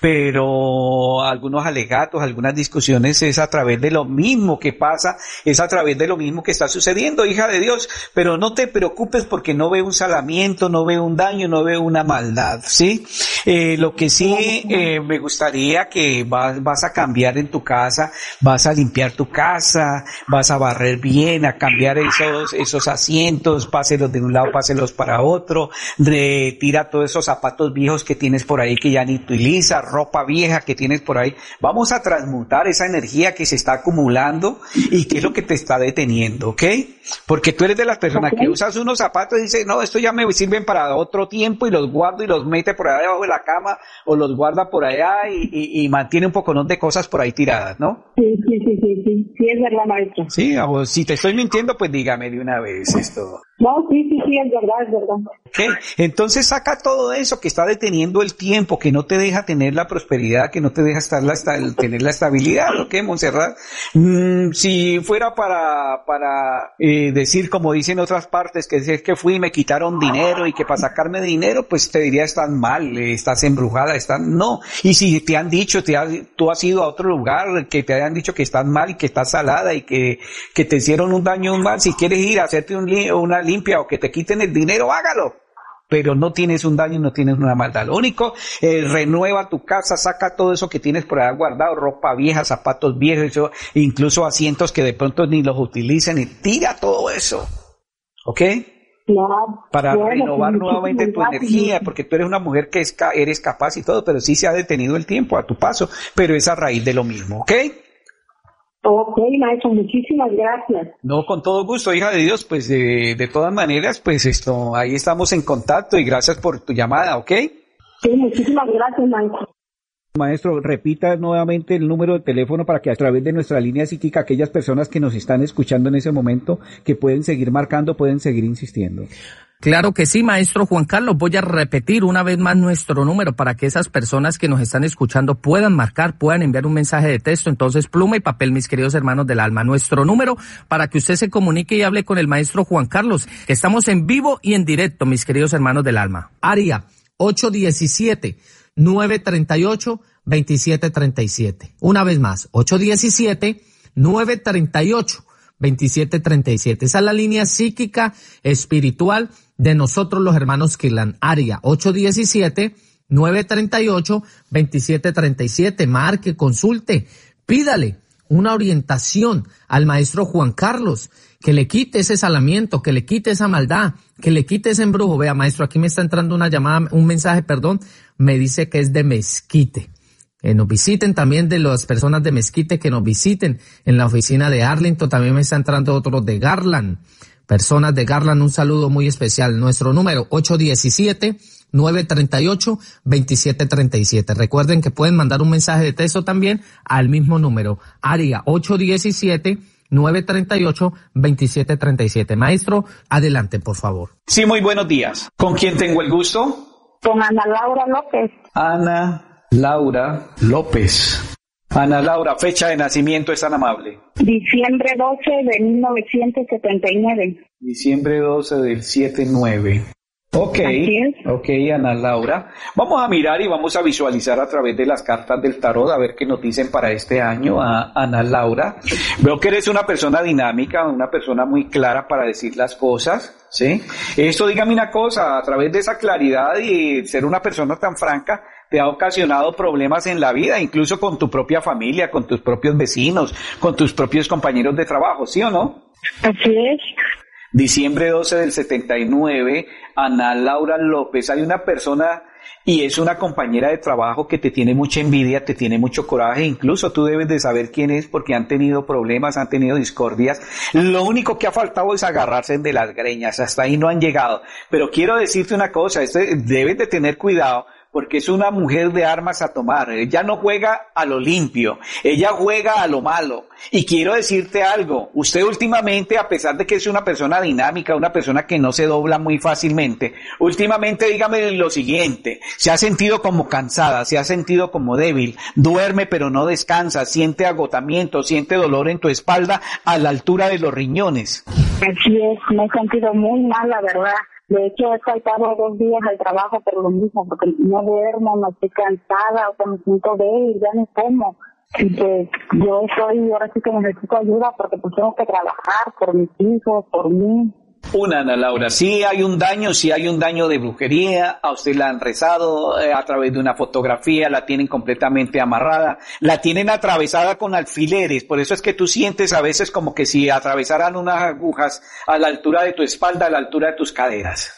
pero algunos alegatos, algunas discusiones es a través de lo mismo que pasa, es a través de lo mismo que está sucediendo, hija de Dios, pero no te preocupes porque no veo un salamiento, no veo un daño, no veo una maldad, ¿sí? Eh, lo que sí eh, me gustaría que vas, vas a cambiar en tu casa, vas a limpiar tu casa, vas a barrer bien, a cambiar esos esos asientos, páselos de un lado, páselos para otro, retira todos esos zapatos viejos que tienes por ahí que ya ni utilizas, ropa vieja que tienes por ahí. Vamos a transmutar esa energía que se está acumulando y que es lo que te está deteniendo, ¿ok? Porque tú eres de las personas okay. que usas unos zapatos y dices, no, esto ya me sirven para otro tiempo y los guardo y los mete por allá debajo de la cama o los guarda por allá y, y, y mantiene un poco de cosas por ahí tiradas, ¿no? Sí, sí, sí, sí, sí, sí, es verdad, maestro. Sí, o si te estoy mintiendo, pues dígame de una vez esto. No, sí, sí, sí, es verdad, es verdad. Okay. Entonces saca todo eso que está deteniendo el tiempo, que no te deja tener la prosperidad, que no te deja estar la, tener la estabilidad, ¿ok, Montserrat? Mm, si fuera para, para eh, decir, como dicen otras partes, que es que fui y me quitaron dinero y que para sacarme dinero, pues te diría, estás mal, eh, estás embrujada, estás, no. Y si te han dicho, te has, tú has ido a otro lugar, que te hayan dicho que estás mal y que estás salada y que, que te hicieron un daño, un mal, si quieres ir a hacerte un, una limpia o que te quiten el dinero, hágalo. Pero no tienes un daño, no tienes una maldad. Lo único, eh, renueva tu casa, saca todo eso que tienes por allá guardado, ropa vieja, zapatos viejos, eso, incluso asientos que de pronto ni los utilicen, y tira todo eso. ¿Ok? Claro, para claro, renovar sí, nuevamente sí, tu sí, energía, sí. Porque tú eres una mujer que es, eres capaz y todo, pero sí se ha detenido el tiempo a tu paso, pero es a raíz de lo mismo, ¿ok? Ok, maestro, muchísimas gracias. No, con todo gusto, hija de Dios, pues de, de todas maneras, pues esto, ahí estamos en contacto y gracias por tu llamada, ¿ok? Sí, muchísimas gracias, maestro. Maestro, repita nuevamente el número de teléfono para que a través de nuestra línea psíquica, aquellas personas que nos están escuchando en ese momento, que pueden seguir marcando, pueden seguir insistiendo. Claro que sí, maestro Juan Carlos. Voy a repetir una vez más nuestro número para que esas personas que nos están escuchando puedan marcar, puedan enviar un mensaje de texto. Entonces, pluma y papel, mis queridos hermanos del alma. Nuestro número para que usted se comunique y hable con el maestro Juan Carlos, que estamos en vivo y en directo, mis queridos hermanos del alma. Área ocho uno siete, nueve tres ocho, dos siete tres siete. Una vez más, ocho uno siete, nueve tres ocho, dos siete tres siete. Esa es la línea psíquica espiritual de nosotros los hermanos Kirlan. Área ocho uno siete, nueve tres ocho, dos siete tres siete. Marque, consulte, pídale una orientación al maestro Juan Carlos, que le quite ese salamiento, que le quite esa maldad, que le quite ese embrujo. Vea, maestro, aquí me está entrando una llamada, un mensaje, perdón, me dice que es de Mezquite. que nos visiten, también de las personas de Mezquite que nos visiten en la oficina de Arlington, también me está entrando otros de Garland, personas de Garland, un saludo muy especial. Nuestro número ocho uno siete, nueve tres ocho, dos siete tres siete. Recuerden que pueden mandar un mensaje de texto también al mismo número, área ocho uno siete, nueve tres ocho, dos siete tres siete. Maestro, adelante, por favor. Sí, muy buenos días. ¿Con quién tengo el gusto? Con Ana Laura López. Ana Laura López. Ana Laura, fecha de nacimiento, es tan amable. Diciembre doce de mil novecientos setenta y nueve. Diciembre doce del setenta y nueve. Ok, ok, Ana Laura. Vamos a mirar y vamos a visualizar a través de las cartas del tarot a ver qué nos dicen para este año a Ana Laura. Veo que eres una persona dinámica, una persona muy clara para decir las cosas, ¿sí? Esto, dígame una cosa, a través de esa claridad y ser una persona tan franca, te ha ocasionado problemas en la vida, incluso con tu propia familia, con tus propios vecinos, con tus propios compañeros de trabajo, ¿sí o no? Así es. Diciembre doce del setenta y nueve, Ana Laura López, hay una persona y es una compañera de trabajo que te tiene mucha envidia, te tiene mucho coraje, incluso tú debes de saber quién es porque han tenido problemas, han tenido discordias. Lo único que ha faltado es agarrarse de las greñas, hasta ahí no han llegado. Pero quiero decirte una cosa, este, debes de tener cuidado, porque es una mujer de armas a tomar. Ella no juega a lo limpio, ella juega a lo malo. Y quiero decirte algo, usted últimamente, a pesar de que es una persona dinámica, una persona que no se dobla muy fácilmente, últimamente dígame lo siguiente, se ha sentido como cansada, se ha sentido como débil, duerme pero no descansa, siente agotamiento, siente dolor en tu espalda a la altura de los riñones. Así es, me he sentido muy mal, la verdad. De hecho, he faltado dos días al trabajo por lo mismo, porque no duermo, no estoy cansada, o sea, me siento débil, ya no como. Y pues yo soy, ahora sí que necesito ayuda porque pues tengo que trabajar por mis hijos, por mí. Una, Ana Laura, sí hay un daño, sí hay un daño de brujería, a usted la han rezado eh, a través de una fotografía, la tienen completamente amarrada, la tienen atravesada con alfileres, por eso es que tú sientes a veces como que si atravesaran unas agujas a la altura de tu espalda, a la altura de tus caderas.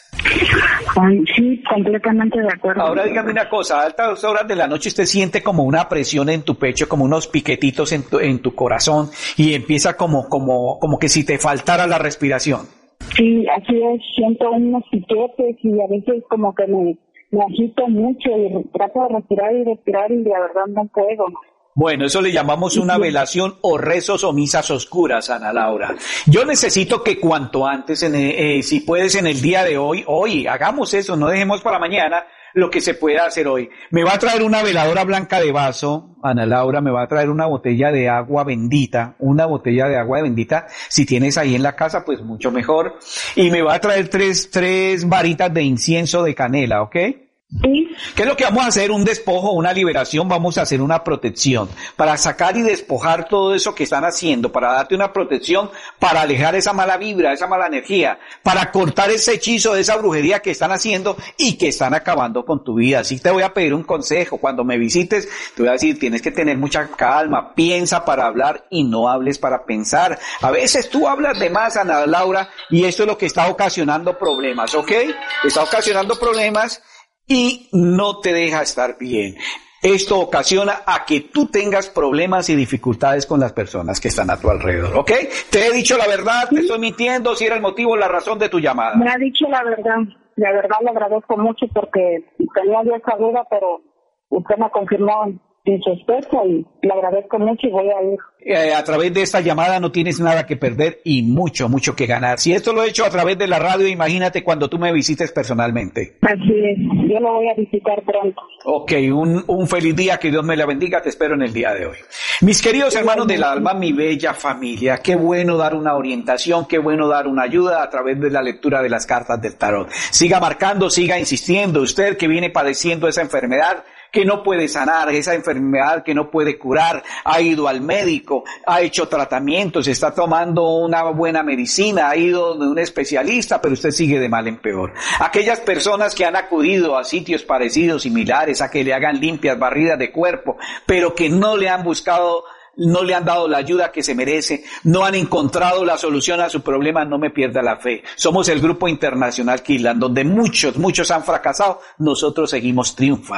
Sí, completamente de acuerdo. Ahora dígame una cosa, a altas horas de la noche usted siente como una presión en tu pecho, como unos piquetitos en tu, en tu corazón y empieza como, como, como que si te faltara la respiración. Sí, así es, siento unos piquetes y a veces como que me, me agito mucho y trato de respirar y respirar y la verdad no puedo. Bueno, eso le llamamos una velación o rezos o misas oscuras, Ana Laura. Yo necesito que cuanto antes, en, eh, si puedes en el día de hoy, hoy, hagamos eso, no dejemos para mañana lo que se pueda hacer hoy. Me va a traer una veladora blanca de vaso, Ana Laura, me va a traer una botella de agua bendita, una botella de agua bendita, si tienes ahí en la casa, pues mucho mejor. Y me va a traer tres, tres varitas de incienso de canela, ¿ok? Sí. ¿Qué es lo que vamos a hacer? Un despojo, una liberación, vamos a hacer una protección para sacar y despojar todo eso que están haciendo, para darte una protección, para alejar esa mala vibra, esa mala energía, para cortar ese hechizo de esa brujería que están haciendo y que están acabando con tu vida. Así te voy a pedir un consejo, cuando me visites te voy a decir, tienes que tener mucha calma, piensa para hablar y no hables para pensar. A veces tú hablas de más, Ana Laura, y esto es lo que está ocasionando problemas, ¿ok? Está ocasionando problemas y no te deja estar bien. Esto ocasiona a que tú tengas problemas y dificultades con las personas que están a tu alrededor, ¿ok? Te he dicho la verdad, te estoy mintiendo, si era el motivo, la razón de tu llamada. Me ha dicho la verdad, la verdad le agradezco mucho porque tenía yo esa duda, pero usted me confirmó sin sospecha y le agradezco mucho y voy a ir. Eh, a través de esta llamada no tienes nada que perder y mucho, mucho que ganar. Si esto lo he hecho a través de la radio, imagínate cuando tú me visites personalmente. Así es, yo lo voy a visitar pronto. Ok, un, un feliz día, que Dios me la bendiga, te espero en el día de hoy. Mis queridos hermanos del alma, mi bella familia, qué bueno dar una orientación, qué bueno dar una ayuda a través de la lectura de las cartas del tarot. Siga marcando, siga insistiendo, usted que viene padeciendo esa enfermedad, que no puede sanar, esa enfermedad que no puede curar, ha ido al médico, ha hecho tratamientos, está tomando una buena medicina, ha ido de un especialista, pero usted sigue de mal en peor. Aquellas personas que han acudido a sitios parecidos, similares, a que le hagan limpias, barridas de cuerpo, pero que no le han buscado, no le han dado la ayuda que se merece, no han encontrado la solución a su problema, no me pierda la fe. Somos el Grupo Internacional Kirtland, donde muchos, muchos han fracasado, nosotros seguimos triunfando.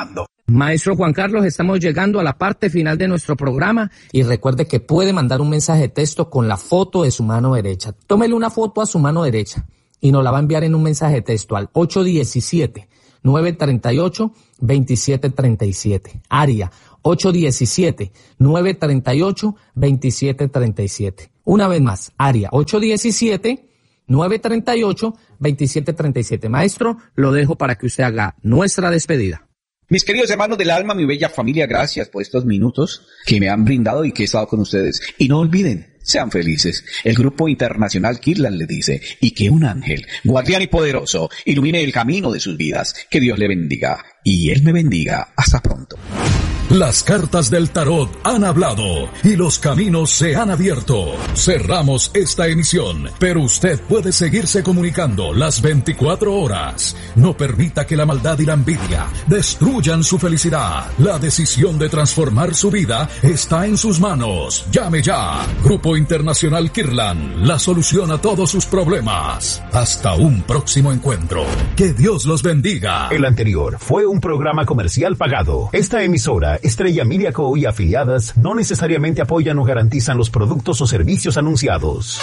Maestro Juan Carlos, estamos llegando a la parte final de nuestro programa y recuerde que puede mandar un mensaje de texto con la foto de su mano derecha. Tómele una foto a su mano derecha y nos la va a enviar en un mensaje de texto al ocho uno siete, nueve tres ocho, dos siete tres siete. Área ocho uno siete, nueve tres ocho, dos siete tres siete. Una vez más, área ocho uno siete, nueve tres ocho, dos siete tres siete. Maestro, lo dejo para que usted haga nuestra despedida. Mis queridos hermanos del alma, mi bella familia, gracias por estos minutos que me han brindado y que he estado con ustedes. Y no olviden, sean felices. El Grupo Internacional Kirlan le dice, y que un ángel, guardián y poderoso, ilumine el camino de sus vidas. Que Dios le bendiga y Él me bendiga. Hasta pronto. Las cartas del tarot han hablado y los caminos se han abierto. Cerramos esta emisión, pero usted puede seguirse comunicando las veinticuatro horas. No permita que la maldad y la envidia destruyan su felicidad. La decisión de transformar su vida está en sus manos. Llame ya. Grupo Internacional Kirlan, la solución a todos sus problemas. Hasta un próximo encuentro. Que Dios los bendiga. El anterior fue un programa comercial pagado. Esta emisora Estrella Media Co. y afiliadas no necesariamente apoyan o garantizan los productos o servicios anunciados.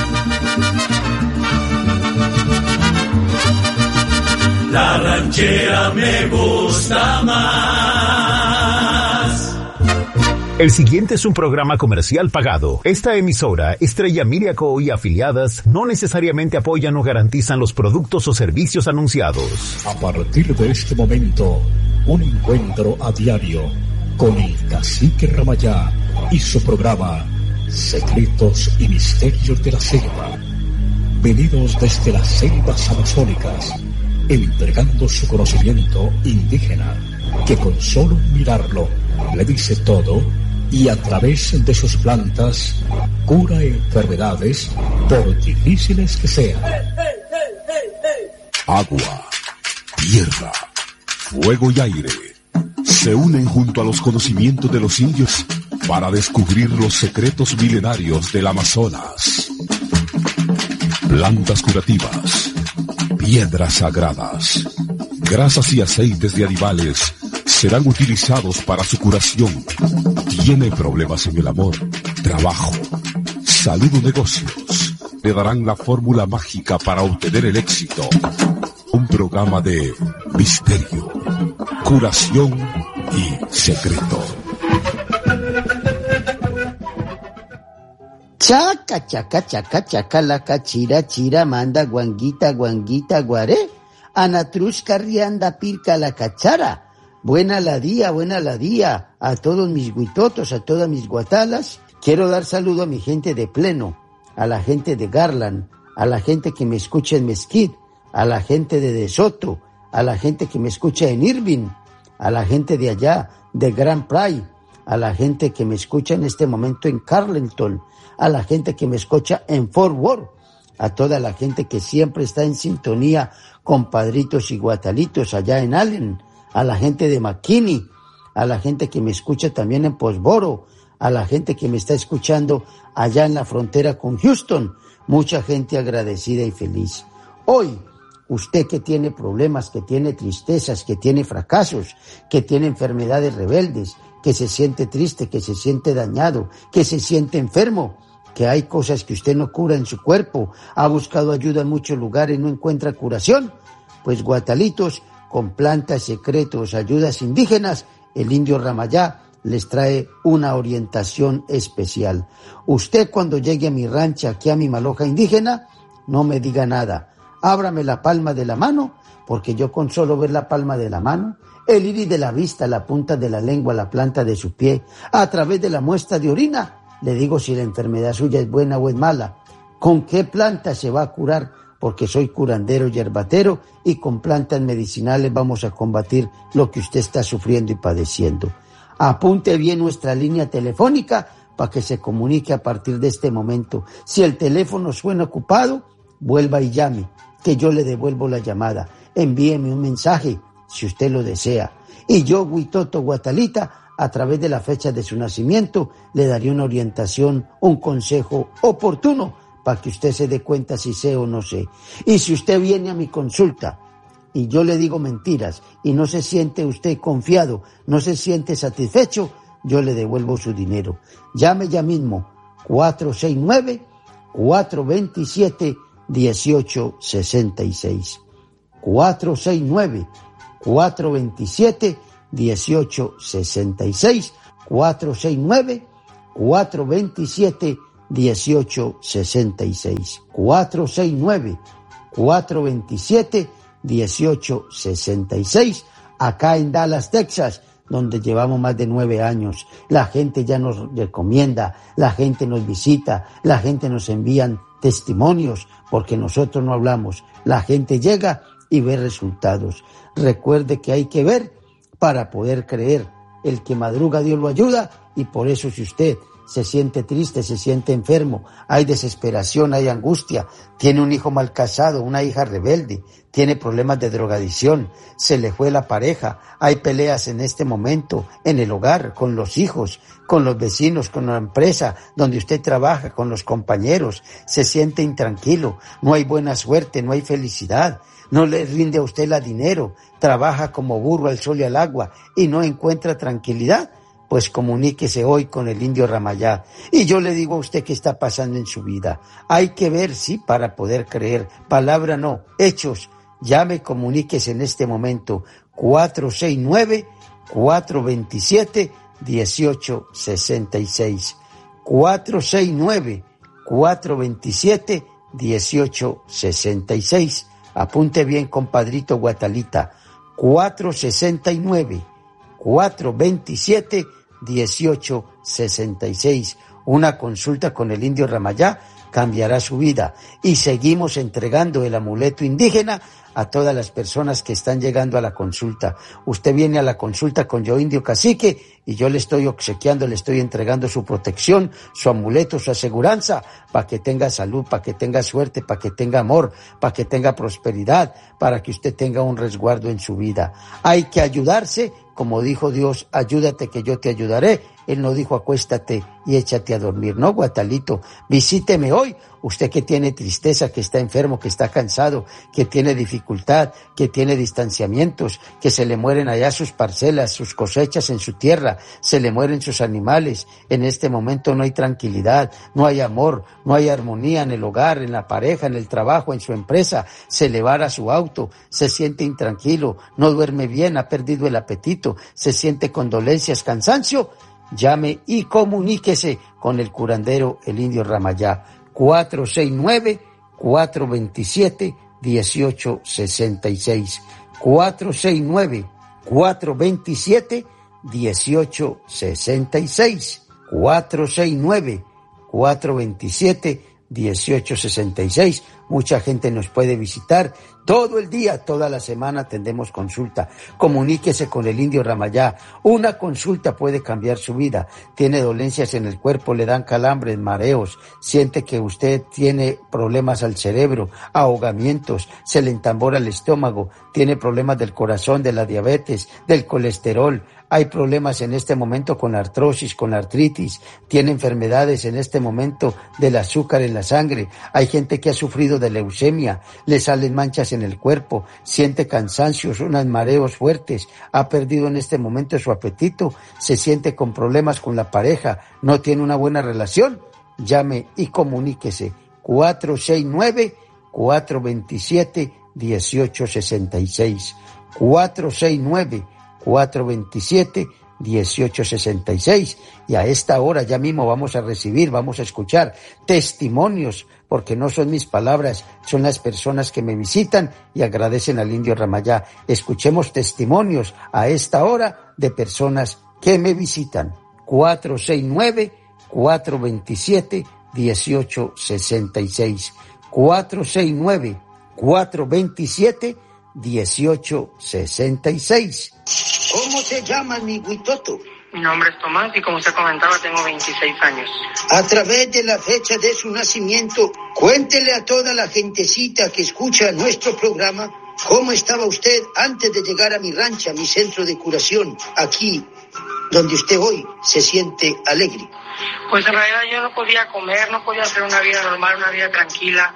La ranchera me gusta más. El siguiente es un programa comercial pagado. Esta emisora, Estrella Media Co. y afiliadas no necesariamente apoyan o garantizan los productos o servicios anunciados. A partir de este momento, un encuentro a diario con el Cacique Ramayá y su programa Secretos y Misterios de la Selva, venidos desde las selvas amazónicas, entregando su conocimiento indígena, que con solo mirarlo le dice todo y a través de sus plantas cura enfermedades por difíciles que sean. Agua, tierra, fuego y aire se unen junto a los conocimientos de los indios para descubrir los secretos milenarios del Amazonas. Plantas curativas, piedras sagradas, grasas y aceites de animales serán utilizados para su curación. ¿Tiene problemas en el amor, trabajo, salud o negocios? Le darán la fórmula mágica para obtener el éxito. Un programa de misterio, curación y secreto. Chaca, chaca, chaca, chaca, la cachira, chira, manda, guanguita, guanguita, guaré. Anatrusca, rianda, pirca, la cachara. Buena la día, buena la día a todos mis guitotos, a todas mis guatalas. Quiero dar saludo a mi gente de Pleno, a la gente de Garland, a la gente que me escucha en Mesquite, a la gente de De Soto, a la gente que me escucha en Irving, a la gente de allá, de Grand Prix, a la gente que me escucha en este momento en Carleton, a la gente que me escucha en Fort Worth, a toda la gente que siempre está en sintonía con Padritos y Guatalitos allá en Allen, a la gente de McKinney, a la gente que me escucha también en Postboro, a la gente que me está escuchando allá en la frontera con Houston, mucha gente agradecida y feliz. Hoy, usted que tiene problemas, que tiene tristezas, que tiene fracasos, que tiene enfermedades rebeldes, que se siente triste, que se siente dañado, que se siente enfermo, que hay cosas que usted no cura en su cuerpo, ha buscado ayuda en muchos lugares y no encuentra curación, pues Guatalitos, con plantas, secretos, ayudas indígenas, el indio Ramayá les trae una orientación especial. Usted cuando llegue a mi rancha, aquí a mi maloja indígena, no me diga nada. Ábrame la palma de la mano, porque yo con solo ver la palma de la mano, el iris de la vista, la punta de la lengua, la planta de su pie, a través de la muestra de orina, le digo si la enfermedad suya es buena o es mala, con qué planta se va a curar, porque soy curandero y herbatero y con plantas medicinales vamos a combatir lo que usted está sufriendo y padeciendo. Apunte bien nuestra línea telefónica para que se comunique a partir de este momento. Si el teléfono suena ocupado, vuelva y llame, que yo le devuelvo la llamada. Envíeme un mensaje si usted lo desea. Y yo, Huitoto Guatalita, a través de la fecha de su nacimiento, le daré una orientación, un consejo oportuno para que usted se dé cuenta si sé o no sé. Y si usted viene a mi consulta y yo le digo mentiras y no se siente usted confiado, no se siente satisfecho, yo le devuelvo su dinero. Llame ya mismo cuatro seis nueve, cuatro dos siete, uno ocho seis seis. cuatro seis nueve, cuatro dos siete, uno ocho seis seis. cuatro seis nueve, cuatro dos siete, uno ocho seis seis. cuatro seis nueve, cuatro dos siete, uno ocho seis seis. Acá en Dallas, Texas, donde llevamos más de nueve años. La gente ya nos recomienda, la gente nos visita, la gente nos envían testimonios, porque nosotros no hablamos. La gente llega y ve resultados. Recuerde que hay que ver para poder creer. El que madruga, Dios lo ayuda, y por eso si usted se siente triste, se siente enfermo, hay desesperación, hay angustia, tiene un hijo mal casado, una hija rebelde, tiene problemas de drogadicción, se le fue la pareja, hay peleas en este momento en el hogar, con los hijos, con los vecinos, con la empresa donde usted trabaja, con los compañeros, se siente intranquilo, no hay buena suerte, no hay felicidad, no le rinde a usted el dinero, trabaja como burro al sol y al agua y no encuentra tranquilidad. Pues comuníquese hoy con el indio Ramayá. Y yo le digo a usted qué está pasando en su vida. Hay que ver, sí, para poder creer. Palabra no, hechos. Llame, comuníquese en este momento. cuatro seis nueve, cuatro dos siete, uno ocho seis seis. cuatro seis nueve, cuatro dos siete, uno ocho seis seis. Apunte bien, compadrito Guatalita. cuatro seis nueve, cuatro dos siete, dieciocho sesenta y seis. Una consulta con el indio Ramayá cambiará su vida. Y seguimos entregando el amuleto indígena a todas las personas que están llegando a la consulta. Usted viene a la consulta con Yo Indio Cacique y yo le estoy obsequiando, le estoy entregando su protección, su amuleto, su aseguranza, para que tenga salud, para que tenga suerte, para que tenga amor, para que tenga prosperidad, para que usted tenga un resguardo en su vida. Hay que ayudarse, como dijo Dios, ayúdate que yo te ayudaré. Él no dijo acuéstate y échate a dormir. No, Guatalito, visíteme hoy. Usted que tiene tristeza, que está enfermo, que está cansado, que tiene dificultad, que tiene distanciamientos, que se le mueren allá sus parcelas, sus cosechas en su tierra, se le mueren sus animales. En este momento no hay tranquilidad, no hay amor, no hay armonía en el hogar, en la pareja, en el trabajo, en su empresa. Se le vara su auto, se siente intranquilo, no duerme bien, ha perdido el apetito, se siente con dolencias, cansancio. Llame y comuníquese con el curandero, el indio Ramayá. cuatro seis nueve, cuatro dos siete, uno ocho seis seis. cuatro seis nueve, cuatro dos siete, uno ocho seis seis. cuatro seis nueve, cuatro dos siete, uno ocho seis seis. Mucha gente nos puede visitar todo el día, toda la semana atendemos consulta. Comuníquese con el indio Ramayá. Una consulta puede cambiar su vida. Tiene dolencias en el cuerpo, le dan calambres, mareos, siente que usted tiene problemas al cerebro, ahogamientos, se le entambora el estómago, tiene problemas del corazón, de la diabetes, del colesterol. Hay problemas en este momento con artrosis, con artritis, tiene enfermedades en este momento del azúcar en la sangre. Hay gente que ha sufrido de leucemia, le salen manchas en el cuerpo, siente cansancios, unos mareos fuertes, ha perdido en este momento su apetito, se siente con problemas con la pareja, no tiene una buena relación. Llame y comuníquese. cuatro seis nueve, cuatro dos siete, uno ocho seis seis. cuatro seis nueve, cuatro dos siete, uno ocho seis seis. Y a esta hora ya mismo vamos a recibir, vamos a escuchar testimonios, porque no son mis palabras, son las personas que me visitan y agradecen al indio Ramayá. Escuchemos testimonios a esta hora de personas que me visitan. cuatro seis nueve, cuatro dos siete, uno ocho seis seis. cuatro seis nueve, cuatro dos siete, uno ocho seis seis. ¿Cómo se llama mi Huitoto? Mi nombre es Tomás y como usted comentaba tengo veintiséis años. A través de la fecha de su nacimiento, cuéntele a toda la gentecita que escucha nuestro programa cómo estaba usted antes de llegar a mi rancha, mi centro de curación, aquí donde usted hoy se siente alegre. Pues en realidad yo no podía comer, no podía hacer una vida normal, una vida tranquila.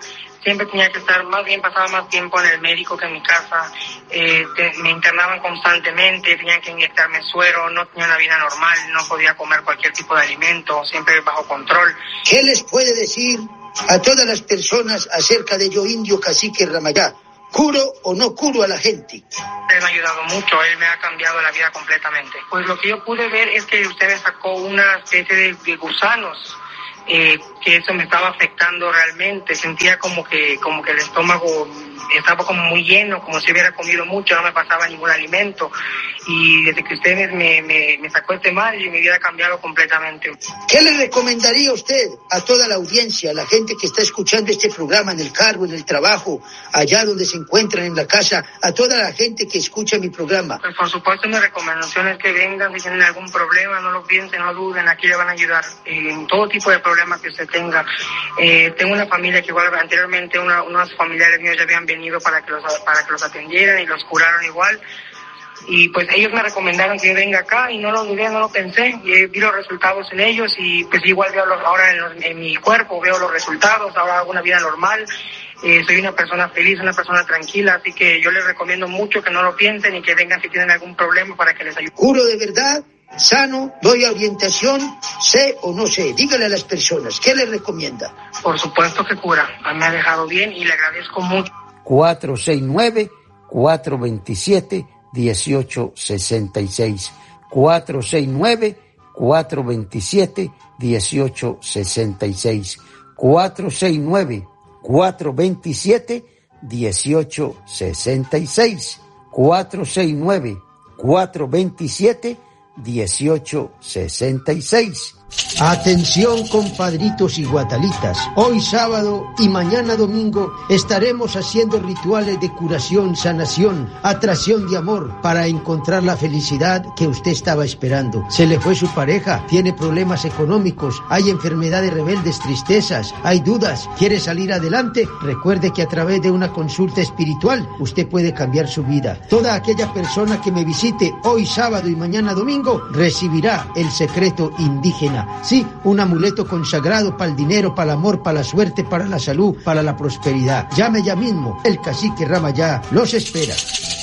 siempre tenía que estar, más bien pasaba más tiempo en el médico que en mi casa, eh, te, me internaban constantemente, tenían que inyectarme suero, no tenía una vida normal, no podía comer cualquier tipo de alimento, siempre bajo control. ¿Qué les puede decir a todas las personas acerca de Yo Indio Cacique Ramayá? ¿Curo o no curo a la gente? Él me ha ayudado mucho, él me ha cambiado la vida completamente. Pues lo que yo pude ver es que usted me sacó una especie de, de gusanos, eh, que eso me estaba afectando realmente. Sentía como que como que el estómago estaba como muy lleno, como si hubiera comido mucho, no me pasaba ningún alimento. Y desde que usted me, me, me sacó este mal, mi vida ha cambiado completamente. ¿Qué le recomendaría usted a toda la audiencia, a la gente que está escuchando este programa en el carro, en el trabajo, allá donde se encuentran, en la casa, a toda la gente que escucha mi programa? Pues por supuesto, mi recomendación es que vengan, si tienen algún problema, no lo piensen, no duden, aquí le van a ayudar en todo tipo de problemas que usted tenga. Eh, tengo una familia que igual anteriormente una, unos familiares míos ya habían venido para que los para que los atendieran y los curaron igual. Y pues ellos me recomendaron que yo venga acá y no lo dudé, no lo pensé, y vi los resultados en ellos y pues igual veo los, ahora en, los, en mi cuerpo, veo los resultados, ahora hago una vida normal, eh, soy una persona feliz, una persona tranquila, así que yo les recomiendo mucho que no lo piensen y que vengan si tienen algún problema para que les ayude. Curo de verdad, sano, doy orientación, sé o no sé, dígale a las personas, ¿qué les recomienda? Por supuesto que cura, me ha dejado bien y le agradezco mucho. cuatro seis nueve, cuatro dos siete, uno ocho seis seis, cuatro seis nueve, cuatro dos siete, uno ocho seis seis, cuatro seis nueve, cuatro dos siete, uno ocho seis seis, cuatro seis nueve, cuatro dos siete, uno ocho seis seis. Atención, compadritos y guatalitas. Hoy sábado y mañana domingo estaremos haciendo rituales de curación, sanación, atracción de amor para encontrar la felicidad que usted estaba esperando. Se le fue su pareja, tiene problemas económicos, hay enfermedades rebeldes, tristezas, hay dudas, quiere salir adelante. Recuerde que a través de una consulta espiritual usted puede cambiar su vida. Toda aquella persona que me visite hoy sábado y mañana domingo recibirá el secreto indígena. Sí, un amuleto consagrado para el dinero, para el amor, para la suerte, para la salud, para la prosperidad. Llame ya mismo, el cacique Ramayá los espera.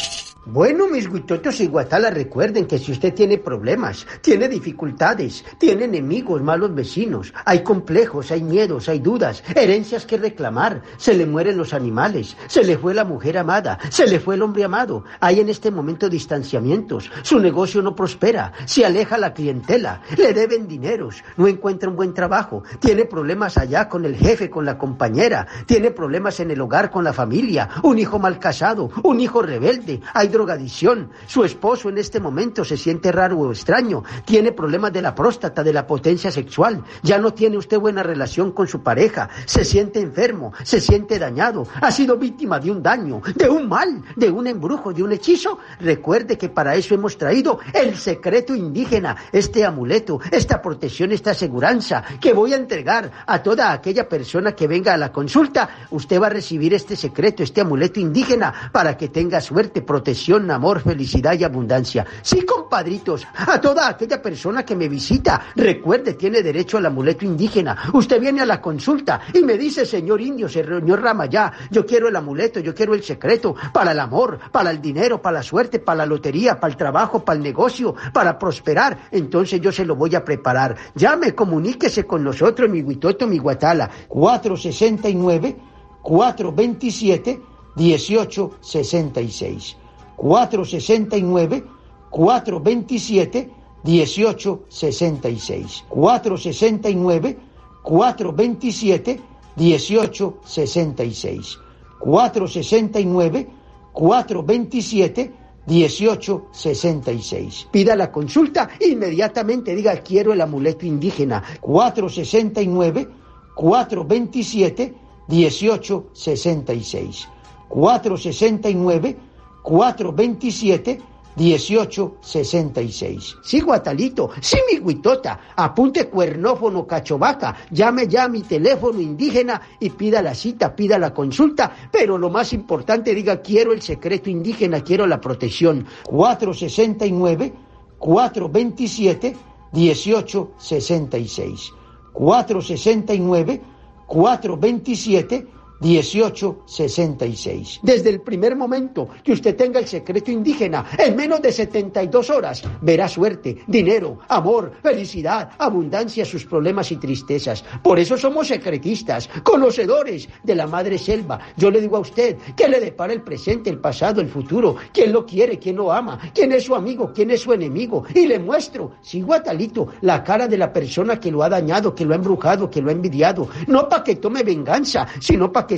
Bueno, mis guitotos y guatalas, recuerden que si usted tiene problemas, tiene dificultades, tiene enemigos, malos vecinos, hay complejos, hay miedos, hay dudas, herencias que reclamar, se le mueren los animales, se le fue la mujer amada, se le fue el hombre amado, hay en este momento distanciamientos, su negocio no prospera, se aleja la clientela, le deben dineros, no encuentra un buen trabajo, tiene problemas allá con el jefe, con la compañera, tiene problemas en el hogar con la familia, un hijo mal casado, un hijo rebelde, hay drogadicción, su esposo en este momento se siente raro o extraño, tiene problemas de la próstata, de la potencia sexual, ya no tiene usted buena relación con su pareja, se siente enfermo, se siente dañado, ha sido víctima de un daño, de un mal, de un embrujo, de un hechizo. Recuerde que para eso hemos traído el secreto indígena, este amuleto, esta protección, esta aseguranza que voy a entregar a toda aquella persona que venga a la consulta. Usted va a recibir este secreto, este amuleto indígena para que tenga suerte, protección, amor, felicidad y abundancia. Sí, compadritos, a toda aquella persona que me visita, recuerde, tiene derecho al amuleto indígena. Usted viene a la consulta y me dice, señor indio, señor Ramayá, yo quiero el amuleto, yo quiero el secreto para el amor, para el dinero, para la suerte, para la lotería, para el trabajo, para el negocio, para prosperar. Entonces yo se lo voy a preparar. Llame, comuníquese con nosotros, mi guitoto, mi guatala, cuatro seis nueve, cuatro dos siete, uno ocho seis seis. cuatro seis nueve, cuatro dos siete, uno ocho seis seis. cuatro seis nueve, cuatro dos siete, uno ocho seis seis. cuatro seis nueve, cuatro dos siete, uno ocho seis seis. Pida la consulta inmediatamente, diga, quiero el amuleto indígena. cuatro seis nueve, cuatro dos siete, uno ocho seis seis. cuatro seis nueve, cuatro dos siete, uno ocho seis seis. Sí, guatalito, sí, mi guitota, apunte cuernófono cachovaca, llame ya a mi teléfono indígena y pida la cita, pida la consulta, pero lo más importante, diga, quiero el secreto indígena, quiero la protección. cuatro seis nueve, cuatro dos siete, uno ocho seis seis. cuatro seis nueve, cuatro dos siete, dieciocho sesenta y seis. Desde el primer momento que usted tenga el secreto indígena, en menos de setenta y dos horas, verá suerte, dinero, amor, felicidad, abundancia, sus problemas y tristezas. Por eso somos secretistas, conocedores de la madre selva. Yo le digo a usted que le depara el presente, el pasado, el futuro, quién lo quiere, quién lo ama, quién es su amigo, quién es su enemigo, y le muestro, sigo a Talito, la cara de la persona que lo ha dañado, que lo ha embrujado, que lo ha envidiado, no para que tome venganza, sino para que